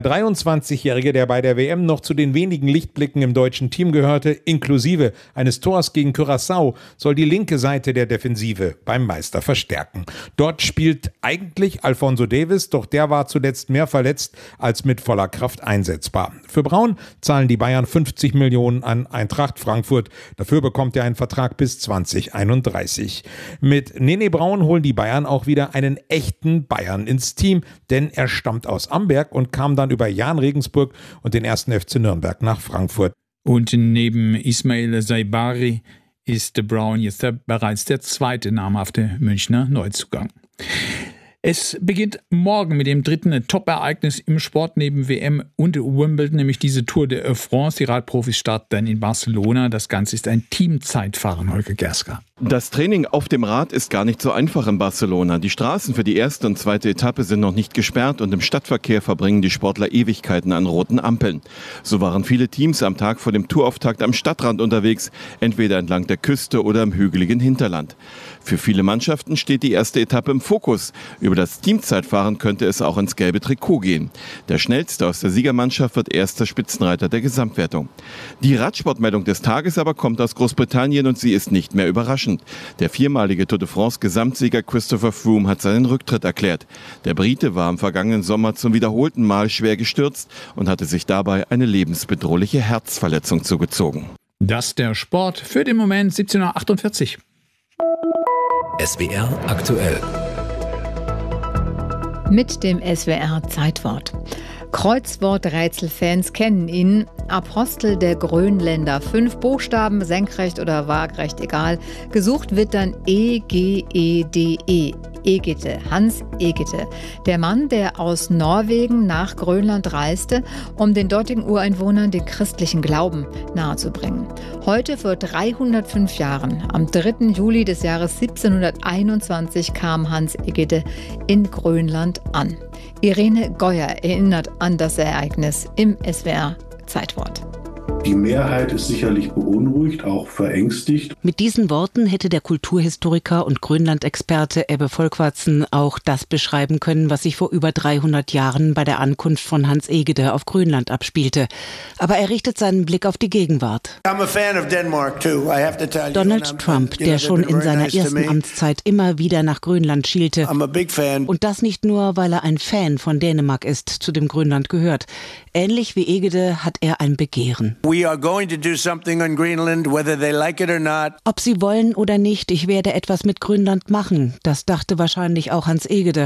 23-Jährige, der bei der WM noch zu den wenigen Lichtblicken im deutschen Team gehörte, inklusive eines Tors gegen Curaçao, soll die linke Seite der Defensive beim Meister verstärken. Dort spielt eigentlich Alphonso Davies, doch der war zuletzt mehr verletzt als mit voller Kraft einsetzbar. Für Braun zahlen die Bayern 50 Millionen an Eintracht Frankfurt. Dafür bekommt er einen Vertrag bis 2031. Mit Nene Braun holen die Bayern auch wieder einen echten Bayern ins Team, denn er stammt aus Amberg und kam dann über Jan Regensburg und den 1. FC Nürnberg nach Frankfurt. Und neben Ismail Saibari ist Braun jetzt bereits der zweite namhafte Münchner Neuzugang. Es beginnt morgen mit dem dritten Top-Ereignis im Sport neben WM und Wimbledon, nämlich diese Tour de France. Die Radprofis starten dann in Barcelona. Das Ganze ist ein Teamzeitfahren, Holger Gersker. Das Training auf dem Rad ist gar nicht so einfach in Barcelona. Die Straßen für die erste und zweite Etappe sind noch nicht gesperrt und im Stadtverkehr verbringen die Sportler Ewigkeiten an roten Ampeln. So waren viele Teams am Tag vor dem Tourauftakt am Stadtrand unterwegs, entweder entlang der Küste oder im hügeligen Hinterland. Für viele Mannschaften steht die erste Etappe im Fokus. Über das Teamzeitfahren könnte es auch ins gelbe Trikot gehen. Der schnellste aus der Siegermannschaft wird erster Spitzenreiter der Gesamtwertung. Die Radsportmeldung des Tages aber kommt aus Großbritannien und sie ist nicht mehr überraschend. Der viermalige Tour de France Gesamtsieger Christopher Froome hat seinen Rücktritt erklärt. Der Brite war im vergangenen Sommer zum wiederholten Mal schwer gestürzt und hatte sich dabei eine Herzverletzung zugezogen. Das der Sport für den Moment 17:48 Uhr. SWR aktuell. Mit dem SWR Zeitwort. Kreuzworträtselfans kennen ihn. Apostel der Grönländer. 5 Buchstaben, senkrecht oder waagrecht, egal. Gesucht wird dann E-G-E-D-E. Egede, Hans Egede. Der Mann, der aus Norwegen nach Grönland reiste, um den dortigen Ureinwohnern den christlichen Glauben nahezubringen. Heute vor 305 Jahren, am 3. Juli des Jahres 1721, kam Hans Egede in Grönland an. Irene Geuer erinnert an das Ereignis im SWR Zeitwort. Die Mehrheit ist sicherlich beunruhigt, auch verängstigt. Mit diesen Worten hätte der Kulturhistoriker und Grönland-Experte Ebbe Volkwartsen auch das beschreiben können, was sich vor über 300 Jahren bei der Ankunft von Hans Egede auf Grönland abspielte. Aber er richtet seinen Blick auf die Gegenwart. Donald Trump, der schon in seiner ersten Amtszeit immer wieder nach Grönland schielte. Und das nicht nur, weil er ein Fan von Dänemark ist, zu dem Grönland gehört. Ähnlich wie Egede hat er ein Begehren. Ob sie wollen oder nicht, ich werde etwas mit Grönland machen. Das dachte wahrscheinlich auch Hans Egede.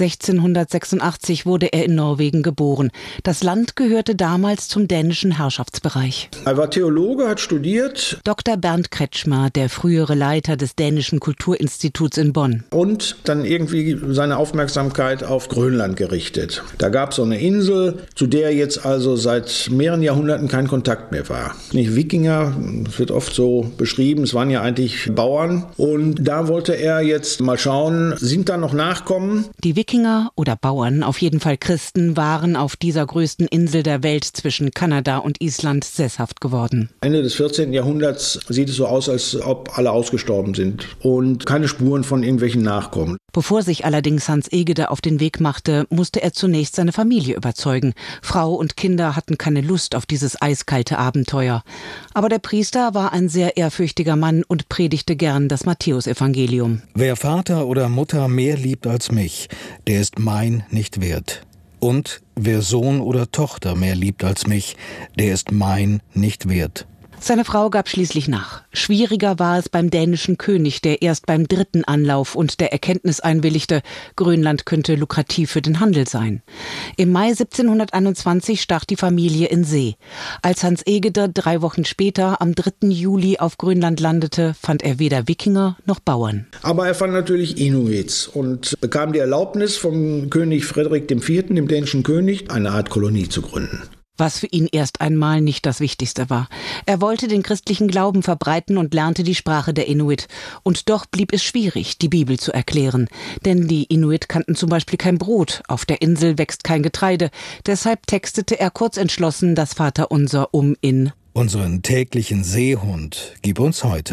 1686 wurde er in Norwegen geboren. Das Land gehörte damals zum dänischen Herrschaftsbereich. Er war Theologe, hat studiert. Dr. Bernd Kretschmer, der frühere Leiter des Dänischen Kulturinstituts in Bonn. Und dann irgendwie seine Aufmerksamkeit auf Grönland gerichtet. Da gab es so eine Insel, zu der jetzt also seit mehreren Jahrhunderten kein Kontakt mehr war. Nicht Wikinger, das wird oft so beschrieben, es waren ja eigentlich Bauern. Und da wollte er jetzt mal schauen, sind da noch Nachkommen? Die Wikinger oder Bauern, auf jeden Fall Christen, waren auf dieser größten Insel der Welt zwischen Kanada und Island sesshaft geworden. Ende des 14. Jahrhunderts sieht es so aus, als ob alle ausgestorben sind und keine Spuren von irgendwelchen Nachkommen. Bevor sich allerdings Hans Egede auf den Weg machte, musste er zunächst seine Familie überzeugen. Frau und Kinder hatten keine Lust auf dieses eiskalte Abenteuer. Aber der Priester war ein sehr ehrfürchtiger Mann und predigte gern das Matthäusevangelium. Wer Vater oder Mutter mehr liebt als mich, der ist mein nicht wert. Und wer Sohn oder Tochter mehr liebt als mich, der ist mein nicht wert. Seine Frau gab schließlich nach. Schwieriger war es beim dänischen König, der erst beim 3. Anlauf und der Erkenntnis einwilligte, Grönland könnte lukrativ für den Handel sein. Im Mai 1721 stach die Familie in See. Als Hans Egede 3 Wochen später am 3. Juli auf Grönland landete, fand er weder Wikinger noch Bauern. Aber er fand natürlich Inuits und bekam die Erlaubnis vom König Frederik IV., dem dänischen König, eine Art Kolonie zu gründen. Was für ihn erst einmal nicht das Wichtigste war. Er wollte den christlichen Glauben verbreiten und lernte die Sprache der Inuit. Und doch blieb es schwierig, die Bibel zu erklären. Denn die Inuit kannten zum Beispiel kein Brot. Auf der Insel wächst kein Getreide. Deshalb textete er kurz entschlossen das Vaterunser um in: Unseren täglichen Seehund gib uns heute.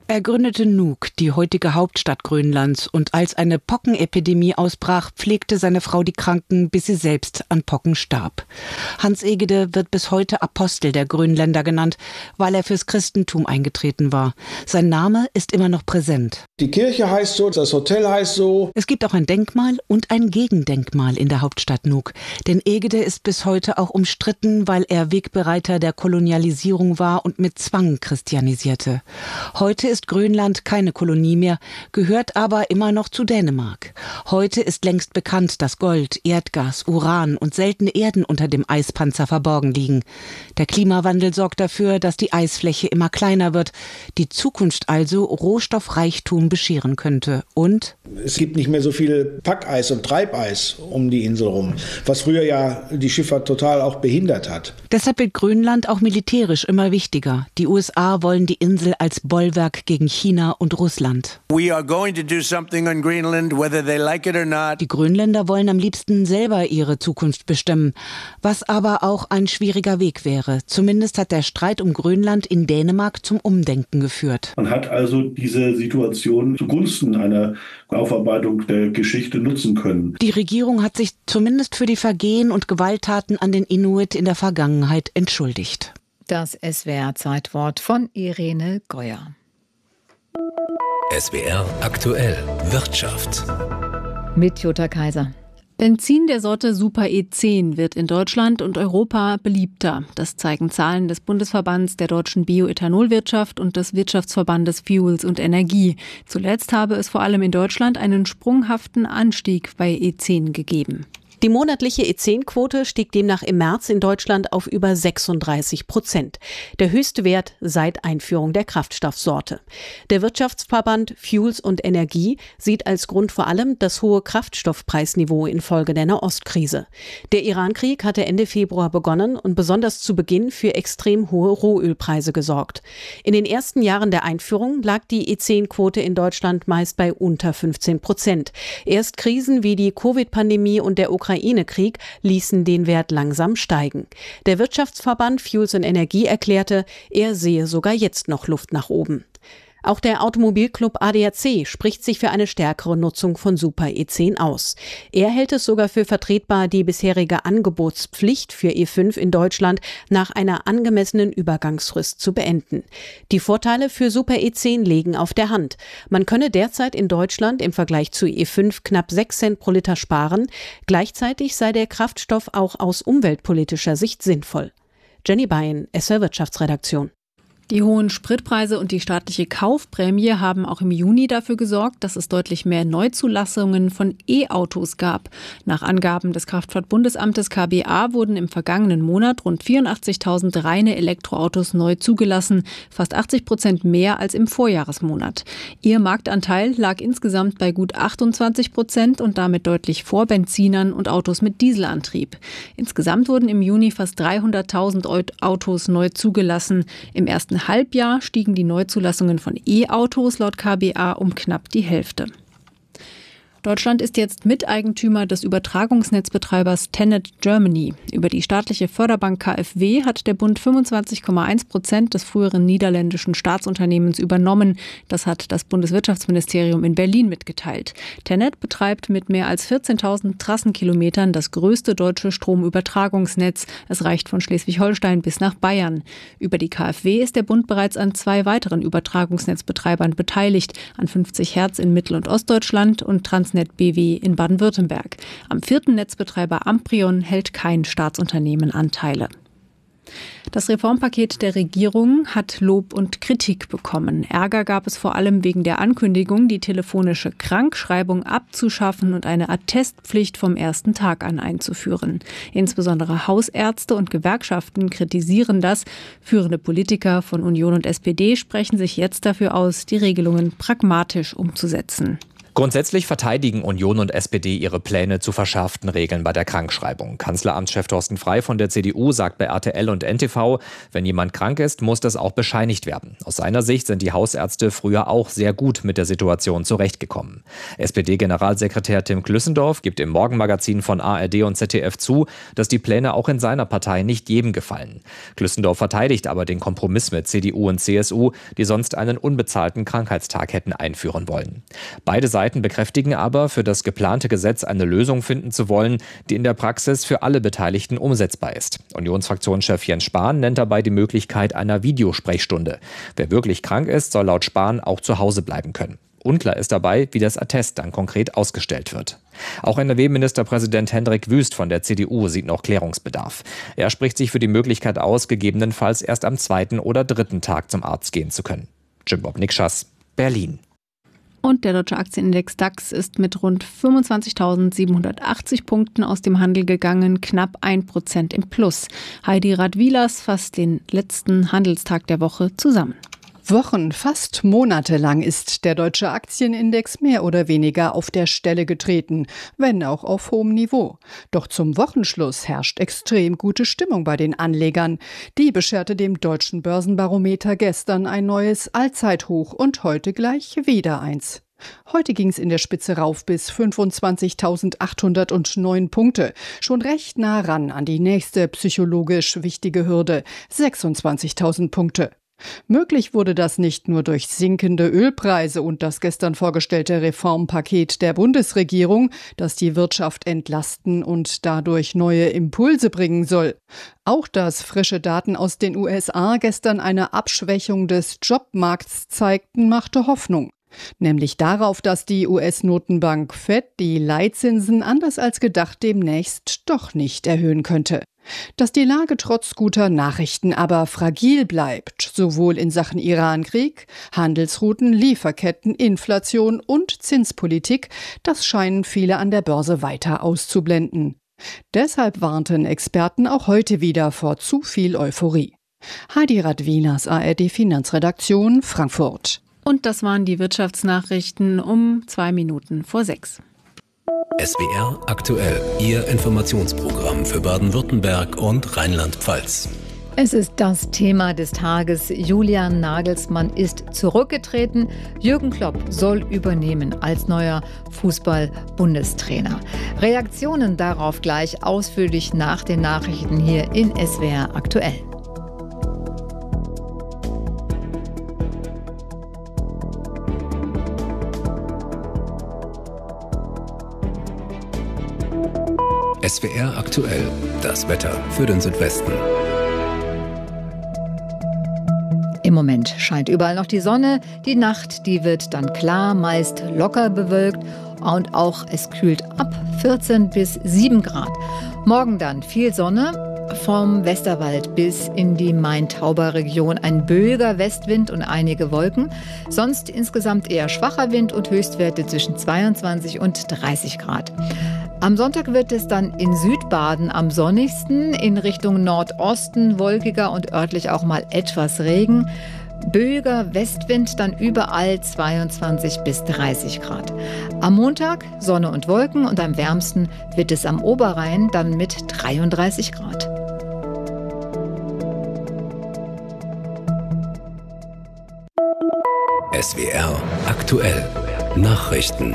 Er gründete Nuuk, die heutige Hauptstadt Grönlands, und als eine Pockenepidemie ausbrach, pflegte seine Frau die Kranken, bis sie selbst an Pocken starb. Hans Egede wird bis heute Apostel der Grönländer genannt, weil er fürs Christentum eingetreten war. Sein Name ist immer noch präsent. Die Kirche heißt so, das Hotel heißt so. Es gibt auch ein Denkmal und ein Gegendenkmal in der Hauptstadt Nuuk. Denn Egede ist bis heute auch umstritten, weil er Wegbereiter der Kolonialisierung war und mit Zwang christianisierte. Heute ist Grönland keine Kolonie mehr, gehört aber immer noch zu Dänemark. Heute ist längst bekannt, dass Gold, Erdgas, Uran und seltene Erden unter dem Eispanzer verborgen liegen. Der Klimawandel sorgt dafür, dass die Eisfläche immer kleiner wird, die Zukunft also Rohstoffreichtum bescheren könnte. Und es gibt nicht mehr so viel Packeis und Treibeis um die Insel rum, was früher ja die Schifffahrt total auch behindert hat. Deshalb wird Grönland auch militärisch immer wichtiger. Die USA wollen die Insel als Bollwerk gegen China und Russland. We are going to do something on Greenland, whether they like it or not. Die Grönländer wollen am liebsten selber ihre Zukunft bestimmen, was aber auch ein schwieriger Weg wäre. Zumindest hat der Streit um Grönland in Dänemark zum Umdenken geführt. Man hat also diese Situation zugunsten einer Aufarbeitung der Geschichte nutzen können. Die Regierung hat sich zumindest für die Vergehen und Gewalttaten an den Inuit in der Vergangenheit entschuldigt. Das SWR-Zeitwort von Irene Geuer. SWR aktuell Wirtschaft. Mit Jutta Kaiser. Benzin der Sorte Super E10 wird in Deutschland und Europa beliebter. Das zeigen Zahlen des Bundesverbands der deutschen Bioethanolwirtschaft und des Wirtschaftsverbandes Fuels und Energie. Zuletzt habe es vor allem in Deutschland einen sprunghaften Anstieg bei E10 gegeben. Die monatliche E10-Quote stieg demnach im März in Deutschland auf über 36%. Der höchste Wert seit Einführung der Kraftstoffsorte. Der Wirtschaftsverband Fuels und Energie sieht als Grund vor allem das hohe Kraftstoffpreisniveau infolge der Nahostkrise. Der Irankrieg hatte Ende Februar begonnen und besonders zu Beginn für extrem hohe Rohölpreise gesorgt. In den ersten Jahren der Einführung lag die E10-Quote in Deutschland meist bei unter 15%. Erst Krisen wie die Covid-Pandemie und der Ukraine-Krieg ließen den Wert langsam steigen. Der Wirtschaftsverband Fuels und Energie erklärte, er sehe sogar jetzt noch Luft nach oben. Auch der Automobilclub ADAC spricht sich für eine stärkere Nutzung von Super E10 aus. Er hält es sogar für vertretbar, die bisherige Angebotspflicht für E5 in Deutschland nach einer angemessenen Übergangsfrist zu beenden. Die Vorteile für Super E10 liegen auf der Hand. Man könne derzeit in Deutschland im Vergleich zu E5 knapp 6 Cent pro Liter sparen. Gleichzeitig sei der Kraftstoff auch aus umweltpolitischer Sicht sinnvoll. Jenny Beyen, SWR Wirtschaftsredaktion. Die hohen Spritpreise und die staatliche Kaufprämie haben auch im Juni dafür gesorgt, dass es deutlich mehr Neuzulassungen von E-Autos gab. Nach Angaben des Kraftfahrtbundesamtes KBA wurden im vergangenen Monat rund 84.000 reine Elektroautos neu zugelassen, fast 80% mehr als im Vorjahresmonat. Ihr Marktanteil lag insgesamt bei gut 28% und damit deutlich vor Benzinern und Autos mit Dieselantrieb. Insgesamt wurden im Juni fast 300.000 Autos neu zugelassen. Im ersten Halbjahr stiegen die Neuzulassungen von E-Autos laut KBA um knapp die Hälfte. Deutschland ist jetzt Miteigentümer des Übertragungsnetzbetreibers Tenet Germany. Über die staatliche Förderbank KfW hat der Bund 25,1% des früheren niederländischen Staatsunternehmens übernommen. Das hat das Bundeswirtschaftsministerium in Berlin mitgeteilt. Tenet betreibt mit mehr als 14.000 Trassenkilometern das größte deutsche Stromübertragungsnetz. Es reicht von Schleswig-Holstein bis nach Bayern. Über die KfW ist der Bund bereits an 2 weiteren Übertragungsnetzbetreibern beteiligt, an 50 Hertz in Mittel- und Ostdeutschland und Transnet BW in Baden-Württemberg. Am 4. Netzbetreiber Amprion hält kein Staatsunternehmen Anteile. Das Reformpaket der Regierung hat Lob und Kritik bekommen. Ärger gab es vor allem wegen der Ankündigung, die telefonische Krankschreibung abzuschaffen und eine Attestpflicht vom ersten Tag an einzuführen. Insbesondere Hausärzte und Gewerkschaften kritisieren das. Führende Politiker von Union und SPD sprechen sich jetzt dafür aus, die Regelungen pragmatisch umzusetzen. Grundsätzlich verteidigen Union und SPD ihre Pläne zu verschärften Regeln bei der Krankschreibung. Kanzleramtschef Thorsten Frey von der CDU sagt bei RTL und NTV, wenn jemand krank ist, muss das auch bescheinigt werden. Aus seiner Sicht sind die Hausärzte früher auch sehr gut mit der Situation zurechtgekommen. SPD-Generalsekretär Tim Klüssendorf gibt im Morgenmagazin von ARD und ZDF zu, dass die Pläne auch in seiner Partei nicht jedem gefallen. Klüssendorf verteidigt aber den Kompromiss mit CDU und CSU, die sonst einen unbezahlten Krankheitstag hätten einführen wollen. Beide Seiten bekräftigen aber, für das geplante Gesetz eine Lösung finden zu wollen, die in der Praxis für alle Beteiligten umsetzbar ist. Unionsfraktionschef Jens Spahn nennt dabei die Möglichkeit einer Videosprechstunde. Wer wirklich krank ist, soll laut Spahn auch zu Hause bleiben können. Unklar ist dabei, wie das Attest dann konkret ausgestellt wird. Auch NRW-Ministerpräsident Hendrik Wüst von der CDU sieht noch Klärungsbedarf. Er spricht sich für die Möglichkeit aus, gegebenenfalls erst am 2. oder 3. Tag zum Arzt gehen zu können. Jim Bob Nikschas, Berlin. Und der deutsche Aktienindex DAX ist mit rund 25.780 Punkten aus dem Handel gegangen, knapp 1% im Plus. Heidi Radwilas fasst den letzten Handelstag der Woche zusammen. Wochen, fast monatelang ist der deutsche Aktienindex mehr oder weniger auf der Stelle getreten, wenn auch auf hohem Niveau. Doch zum Wochenschluss herrscht extrem gute Stimmung bei den Anlegern. Die bescherte dem deutschen Börsenbarometer gestern ein neues Allzeithoch und heute gleich wieder eins. Heute ging es in der Spitze rauf bis 25.809 Punkte. Schon recht nah ran an die nächste psychologisch wichtige Hürde, 26.000 Punkte. Möglich wurde das nicht nur durch sinkende Ölpreise und das gestern vorgestellte Reformpaket der Bundesregierung, das die Wirtschaft entlasten und dadurch neue Impulse bringen soll. Auch dass frische Daten aus den USA gestern eine Abschwächung des Jobmarkts zeigten, machte Hoffnung. Nämlich darauf, dass die US-Notenbank Fed die Leitzinsen anders als gedacht demnächst doch nicht erhöhen könnte. Dass die Lage trotz guter Nachrichten aber fragil bleibt, sowohl in Sachen Iran-Krieg, Handelsrouten, Lieferketten, Inflation und Zinspolitik, das scheinen viele an der Börse weiter auszublenden. Deshalb warnten Experten auch heute wieder vor zu viel Euphorie. Heidi Radwilas, ARD Finanzredaktion, Frankfurt. Und das waren die Wirtschaftsnachrichten um 5:02. SWR aktuell, Ihr Informationsprogramm für Baden-Württemberg und Rheinland-Pfalz. Es ist das Thema des Tages. Julian Nagelsmann ist zurückgetreten. Jürgen Klopp soll übernehmen als neuer Fußball-Bundestrainer. Reaktionen darauf gleich ausführlich nach den Nachrichten hier in SWR aktuell. SWR aktuell, das Wetter für den Südwesten. Im Moment scheint überall noch die Sonne. Die Nacht, die wird dann klar, meist locker bewölkt und auch es kühlt ab 14 bis 7 Grad. Morgen dann viel Sonne. Vom Westerwald bis in die Main-Tauber-Region ein böiger Westwind und einige Wolken. Sonst insgesamt eher schwacher Wind und Höchstwerte zwischen 22 und 30 Grad. Am Sonntag wird es dann in Südbaden am sonnigsten, in Richtung Nordosten wolkiger und örtlich auch mal etwas Regen. Böiger Westwind dann überall 22 bis 30 Grad. Am Montag Sonne und Wolken und am wärmsten wird es am Oberrhein dann mit 33 Grad. SWR aktuell, Nachrichten.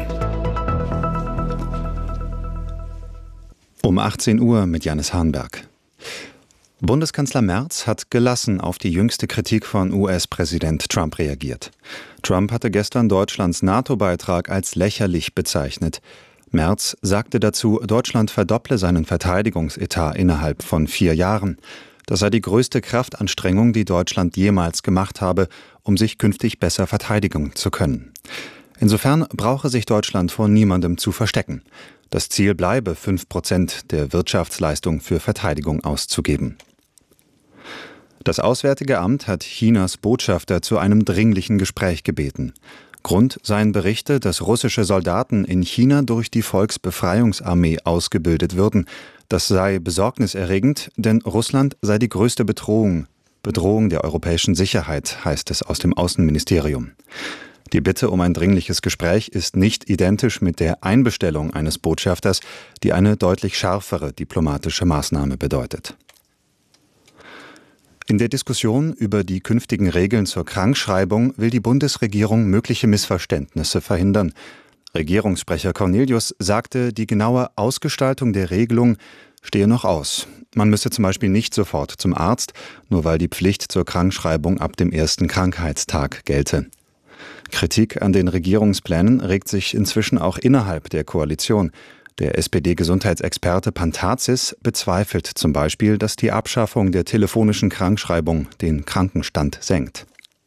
Um 18 Uhr mit Janis Hahnberg. Bundeskanzler Merz hat gelassen auf die jüngste Kritik von US-Präsident Trump reagiert. Trump hatte gestern Deutschlands NATO-Beitrag als lächerlich bezeichnet. Merz sagte dazu, Deutschland verdopple seinen Verteidigungsetat innerhalb von 4 Jahren. Das sei die größte Kraftanstrengung, die Deutschland jemals gemacht habe, um sich künftig besser verteidigen zu können. Insofern brauche sich Deutschland vor niemandem zu verstecken. Das Ziel bleibe, 5% der Wirtschaftsleistung für Verteidigung auszugeben. Das Auswärtige Amt hat Chinas Botschafter zu einem dringlichen Gespräch gebeten. Grund seien Berichte, dass russische Soldaten in China durch die Volksbefreiungsarmee ausgebildet würden. Das sei besorgniserregend, denn Russland sei die größte Bedrohung der europäischen Sicherheit, heißt es aus dem Außenministerium. Die Bitte um ein dringliches Gespräch ist nicht identisch mit der Einbestellung eines Botschafters, die eine deutlich schärfere diplomatische Maßnahme bedeutet. In der Diskussion über die künftigen Regeln zur Krankschreibung will die Bundesregierung mögliche Missverständnisse verhindern. Regierungssprecher Cornelius sagte, die genaue Ausgestaltung der Regelung stehe noch aus. Man müsse zum Beispiel nicht sofort zum Arzt, nur weil die Pflicht zur Krankschreibung ab dem ersten Krankheitstag gelte. Kritik an den Regierungsplänen regt sich inzwischen auch innerhalb der Koalition. Der SPD-Gesundheitsexperte Pantazis bezweifelt zum Beispiel, dass die Abschaffung der telefonischen Krankschreibung den Krankenstand senkt.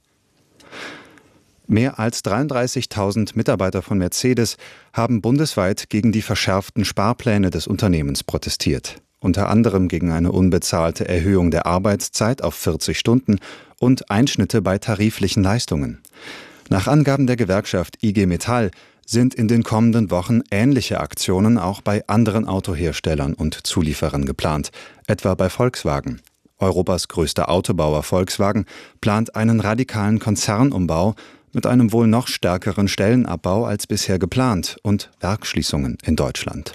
Mehr als 33.000 Mitarbeiter von Mercedes haben bundesweit gegen die verschärften Sparpläne des Unternehmens protestiert. Unter anderem gegen eine unbezahlte Erhöhung der Arbeitszeit auf 40 Stunden und Einschnitte bei tariflichen Leistungen. Nach Angaben der Gewerkschaft IG Metall sind in den kommenden Wochen ähnliche Aktionen auch bei anderen Autoherstellern und Zulieferern geplant, etwa bei Volkswagen. Europas größter Autobauer Volkswagen plant einen radikalen Konzernumbau mit einem wohl noch stärkeren Stellenabbau als bisher geplant und Werksschließungen in Deutschland.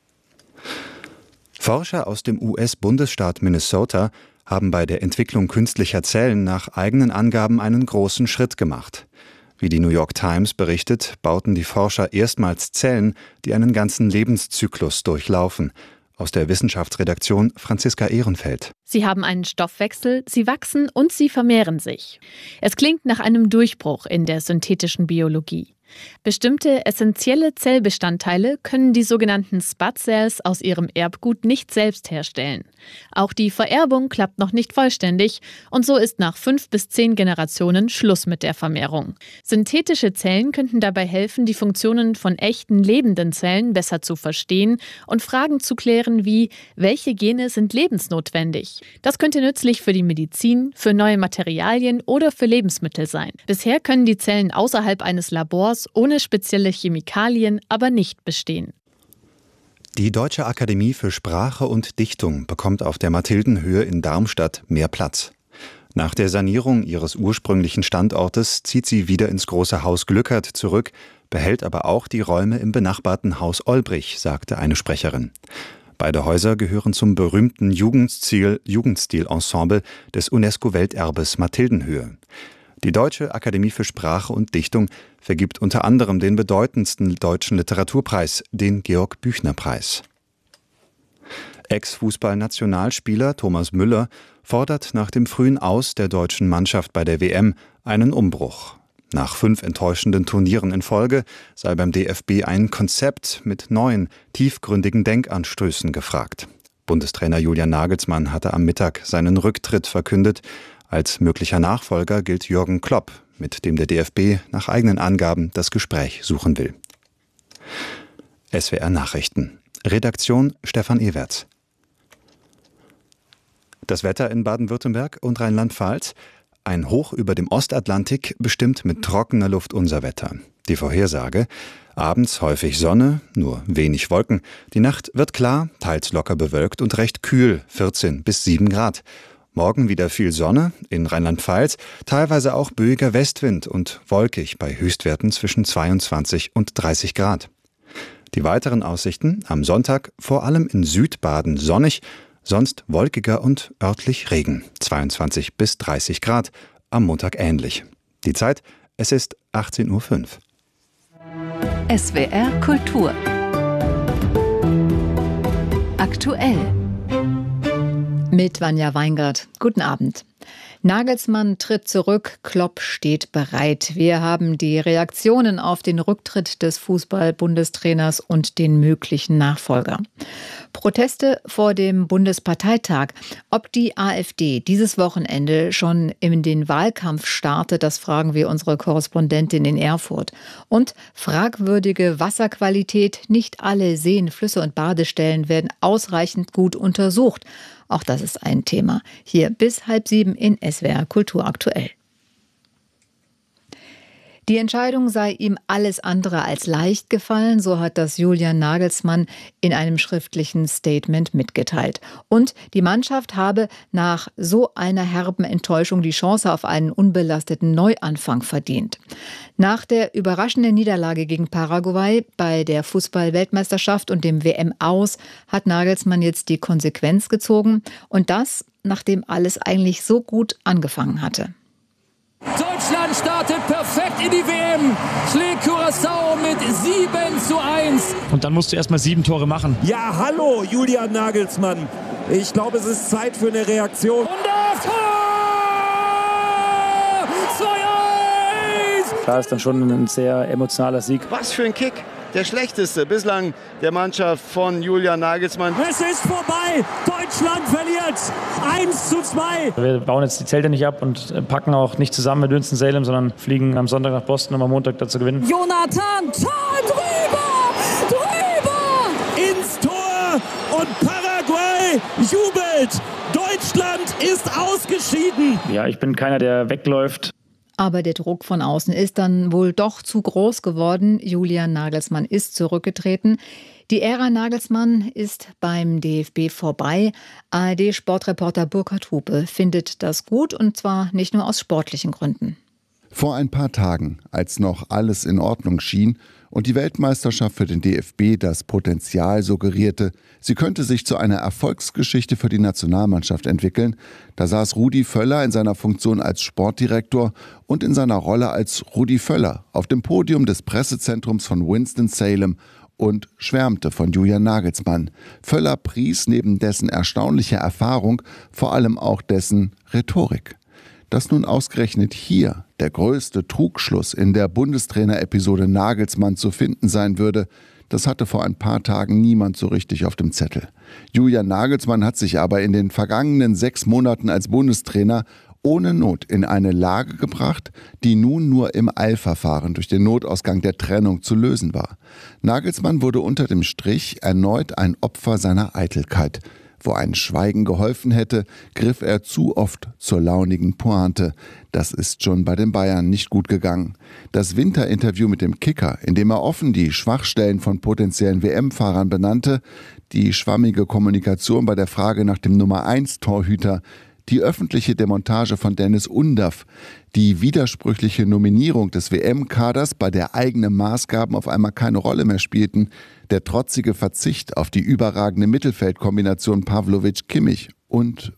Forscher aus dem US-Bundesstaat Minnesota haben bei der Entwicklung künstlicher Zellen nach eigenen Angaben einen großen Schritt gemacht. Wie die New York Times berichtet, bauten die Forscher erstmals Zellen, die einen ganzen Lebenszyklus durchlaufen. Aus der Wissenschaftsredaktion Franziska Ehrenfeld. Sie haben einen Stoffwechsel, sie wachsen und sie vermehren sich. Es klingt nach einem Durchbruch in der synthetischen Biologie. Bestimmte essentielle Zellbestandteile können die sogenannten Spud-Cells aus ihrem Erbgut nicht selbst herstellen. Auch die Vererbung klappt noch nicht vollständig und so ist nach 5 bis 10 Generationen Schluss mit der Vermehrung. Synthetische Zellen könnten dabei helfen, die Funktionen von echten lebenden Zellen besser zu verstehen und Fragen zu klären wie, welche Gene sind lebensnotwendig? Das könnte nützlich für die Medizin, für neue Materialien oder für Lebensmittel sein. Bisher können die Zellen außerhalb eines Labors ohne spezielle Chemikalien aber nicht bestehen. Die Deutsche Akademie für Sprache und Dichtung bekommt auf der Mathildenhöhe in Darmstadt mehr Platz. Nach der Sanierung ihres ursprünglichen Standortes zieht sie wieder ins große Haus Glückert zurück, behält aber auch die Räume im benachbarten Haus Olbrich, sagte eine Sprecherin. Beide Häuser gehören zum berühmten Jugendstilensemble des UNESCO-Welterbes Mathildenhöhe. Die Deutsche Akademie für Sprache und Dichtung vergibt unter anderem den bedeutendsten deutschen Literaturpreis, den Georg-Büchner-Preis. Ex-Fußball-Nationalspieler Thomas Müller fordert nach dem frühen Aus der deutschen Mannschaft bei der WM einen Umbruch. Nach 5 enttäuschenden Turnieren in Folge sei beim DFB ein Konzept mit neuen, tiefgründigen Denkanstößen gefragt. Bundestrainer Julian Nagelsmann hatte am Mittag seinen Rücktritt verkündet. Als möglicher Nachfolger gilt Jürgen Klopp, mit dem der DFB nach eigenen Angaben das Gespräch suchen will. SWR Nachrichten. Redaktion Stefan Ewerts. Das Wetter in Baden-Württemberg und Rheinland-Pfalz. Ein Hoch über dem Ostatlantik bestimmt mit trockener Luft unser Wetter. Die Vorhersage: abends häufig Sonne, nur wenig Wolken. Die Nacht wird klar, teils locker bewölkt und recht kühl, 14 bis 7 Grad. Morgen wieder viel Sonne, in Rheinland-Pfalz teilweise auch böiger Westwind und wolkig bei Höchstwerten zwischen 22 und 30 Grad. Die weiteren Aussichten: am Sonntag vor allem in Südbaden sonnig, sonst wolkiger und örtlich Regen, 22 bis 30 Grad, am Montag ähnlich. Die Zeit: es ist 18:05 Uhr. SWR Kultur. Aktuell. Mit Vanja Weingart. Guten Abend. Nagelsmann tritt zurück, Klopp steht bereit. Wir haben die Reaktionen auf den Rücktritt des Fußball-Bundestrainers und den möglichen Nachfolger. Proteste vor dem Bundesparteitag. Ob die AfD dieses Wochenende schon in den Wahlkampf startet, das fragen wir unsere Korrespondentin in Erfurt. Und fragwürdige Wasserqualität. Nicht alle Seen, Flüsse und Badestellen werden ausreichend gut untersucht. Auch das ist ein Thema. Hier bis 6:30 in SWR Kultur aktuell. Die Entscheidung sei ihm alles andere als leicht gefallen, so hat das Julian Nagelsmann in einem schriftlichen Statement mitgeteilt. Und die Mannschaft habe nach so einer herben Enttäuschung die Chance auf einen unbelasteten Neuanfang verdient. Nach der überraschenden Niederlage gegen Paraguay bei der Fußball-Weltmeisterschaft und dem WM-Aus hat Nagelsmann jetzt die Konsequenz gezogen. Und das, nachdem alles eigentlich so gut angefangen hatte. Deutschland startet perfekt in die WM, schlägt Curaçao mit 7:1. Und dann musst du erst mal 7 Tore machen. Ja, hallo Julian Nagelsmann. Ich glaube, es ist Zeit für eine Reaktion. Und das Tor! 2:1! Klar, ist dann schon ein sehr emotionaler Sieg. Was für ein Kick! Der schlechteste bislang der Mannschaft von Julian Nagelsmann. Es ist vorbei! Deutschland verliert! 1:2! Wir bauen jetzt die Zelte nicht ab und packen auch nicht zusammen mit Winston-Salem, sondern fliegen am Sonntag nach Boston, um am Montag dazu gewinnen. Jonathan, Tor drüber! Ins Tor und Paraguay jubelt! Deutschland ist ausgeschieden! Ja, ich bin keiner, der wegläuft. Aber der Druck von außen ist dann wohl doch zu groß geworden. Julian Nagelsmann ist zurückgetreten. Die Ära Nagelsmann ist beim DFB vorbei. ARD-Sportreporter Burkhard Hupe findet das gut, und zwar nicht nur aus sportlichen Gründen. Vor ein paar Tagen, als noch alles in Ordnung schien und die Weltmeisterschaft für den DFB das Potenzial suggerierte, sie könnte sich zu einer Erfolgsgeschichte für die Nationalmannschaft entwickeln, da saß Rudi Völler in seiner Funktion als Sportdirektor und in seiner Rolle als Rudi Völler auf dem Podium des Pressezentrums von Winston-Salem und schwärmte von Julian Nagelsmann. Völler pries neben dessen erstaunlicher Erfahrung vor allem auch dessen Rhetorik. Dass nun ausgerechnet hier der größte Trugschluss in der Bundestrainer-Episode Nagelsmann zu finden sein würde, das hatte vor ein paar Tagen niemand so richtig auf dem Zettel. Julian Nagelsmann hat sich aber in den vergangenen 6 Monaten als Bundestrainer ohne Not in eine Lage gebracht, die nun nur im Eilverfahren durch den Notausgang der Trennung zu lösen war. Nagelsmann wurde unter dem Strich erneut ein Opfer seiner Eitelkeit. Wo ein Schweigen geholfen hätte, griff er zu oft zur launigen Pointe. Das ist schon bei den Bayern nicht gut gegangen. Das Winterinterview mit dem Kicker, in dem er offen die Schwachstellen von potenziellen WM-Fahrern benannte, die schwammige Kommunikation bei der Frage nach dem Nummer-1-Torhüter, die öffentliche Demontage von Dennis Undaff, die widersprüchliche Nominierung des WM-Kaders, bei der eigene Maßgaben auf einmal keine Rolle mehr spielten, der trotzige Verzicht auf die überragende Mittelfeldkombination Pavlovic-Kimmich und.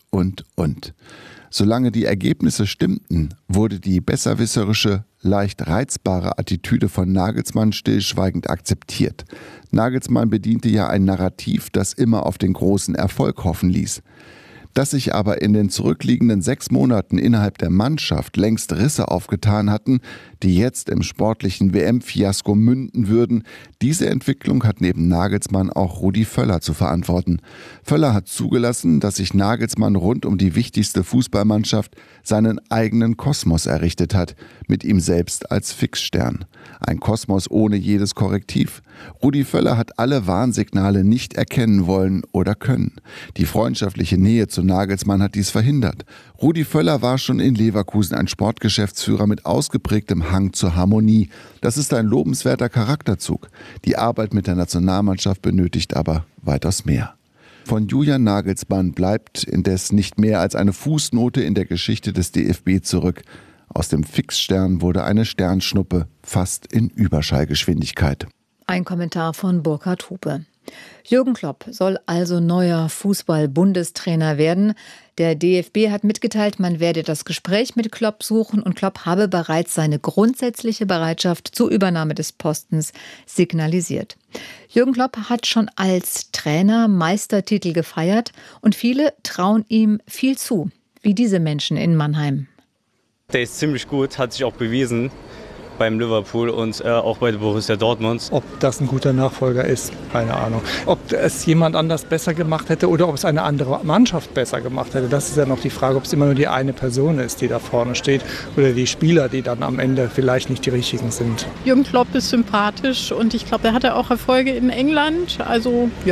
Solange die Ergebnisse stimmten, wurde die besserwisserische, leicht reizbare Attitüde von Nagelsmann stillschweigend akzeptiert. Nagelsmann bediente ja ein Narrativ, das immer auf den großen Erfolg hoffen ließ. Dass sich aber in den zurückliegenden 6 Monaten innerhalb der Mannschaft längst Risse aufgetan hatten, die jetzt im sportlichen WM-Fiasko münden würden, diese Entwicklung hat neben Nagelsmann auch Rudi Völler zu verantworten. Völler hat zugelassen, dass sich Nagelsmann rund um die wichtigste Fußballmannschaft seinen eigenen Kosmos errichtet hat, mit ihm selbst als Fixstern. Ein Kosmos ohne jedes Korrektiv. Rudi Völler hat alle Warnsignale nicht erkennen wollen oder können. Die freundschaftliche Nähe zu Nagelsmann hat dies verhindert. Rudi Völler war schon in Leverkusen ein Sportgeschäftsführer mit ausgeprägtem Hang zur Harmonie. Das ist ein lobenswerter Charakterzug. Die Arbeit mit der Nationalmannschaft benötigt aber weitaus mehr. Von Julian Nagelsmann bleibt indes nicht mehr als eine Fußnote in der Geschichte des DFB zurück. Aus dem Fixstern wurde eine Sternschnuppe, fast in Überschallgeschwindigkeit. Ein Kommentar von Burkhard Hupe. Jürgen Klopp soll also neuer Fußball-Bundestrainer werden. Der DFB hat mitgeteilt, man werde das Gespräch mit Klopp suchen, und Klopp habe bereits seine grundsätzliche Bereitschaft zur Übernahme des Postens signalisiert. Jürgen Klopp hat schon als Trainer Meistertitel gefeiert und viele trauen ihm viel zu, wie diese Menschen in Mannheim. Der ist ziemlich gut, hat sich auch bewiesen beim Liverpool und auch bei Borussia Dortmund. Ob das ein guter Nachfolger ist, keine Ahnung. Ob es jemand anders besser gemacht hätte oder ob es eine andere Mannschaft besser gemacht hätte, das ist ja noch die Frage, ob es immer nur die eine Person ist, die da vorne steht, oder die Spieler, die dann am Ende vielleicht nicht die richtigen sind. Jürgen Klopp ist sympathisch und ich glaube, er hatte auch Erfolge in England. Also ja,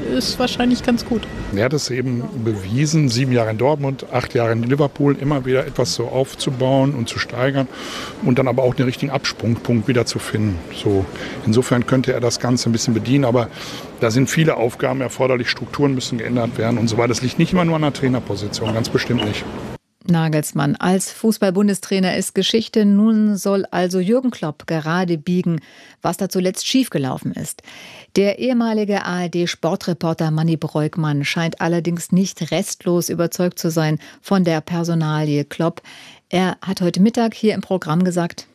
ist wahrscheinlich ganz gut. Er hat es eben bewiesen, 7 Jahre in Dortmund, 8 Jahre in Liverpool, immer wieder etwas so aufzubauen und zu steigern und dann aber auch den richtigen Absprungpunkt wieder zu finden. So, insofern könnte er das Ganze ein bisschen bedienen, aber da sind viele Aufgaben erforderlich, Strukturen müssen geändert werden und so weiter. Das liegt nicht immer nur an der Trainerposition, ganz bestimmt nicht. Nagelsmann als Fußball-Bundestrainer ist Geschichte. Nun soll also Jürgen Klopp gerade biegen, was da zuletzt schiefgelaufen ist. Der ehemalige ARD-Sportreporter Manni Breukmann scheint allerdings nicht restlos überzeugt zu sein von der Personalie Klopp. Er hat heute Mittag hier im Programm gesagt: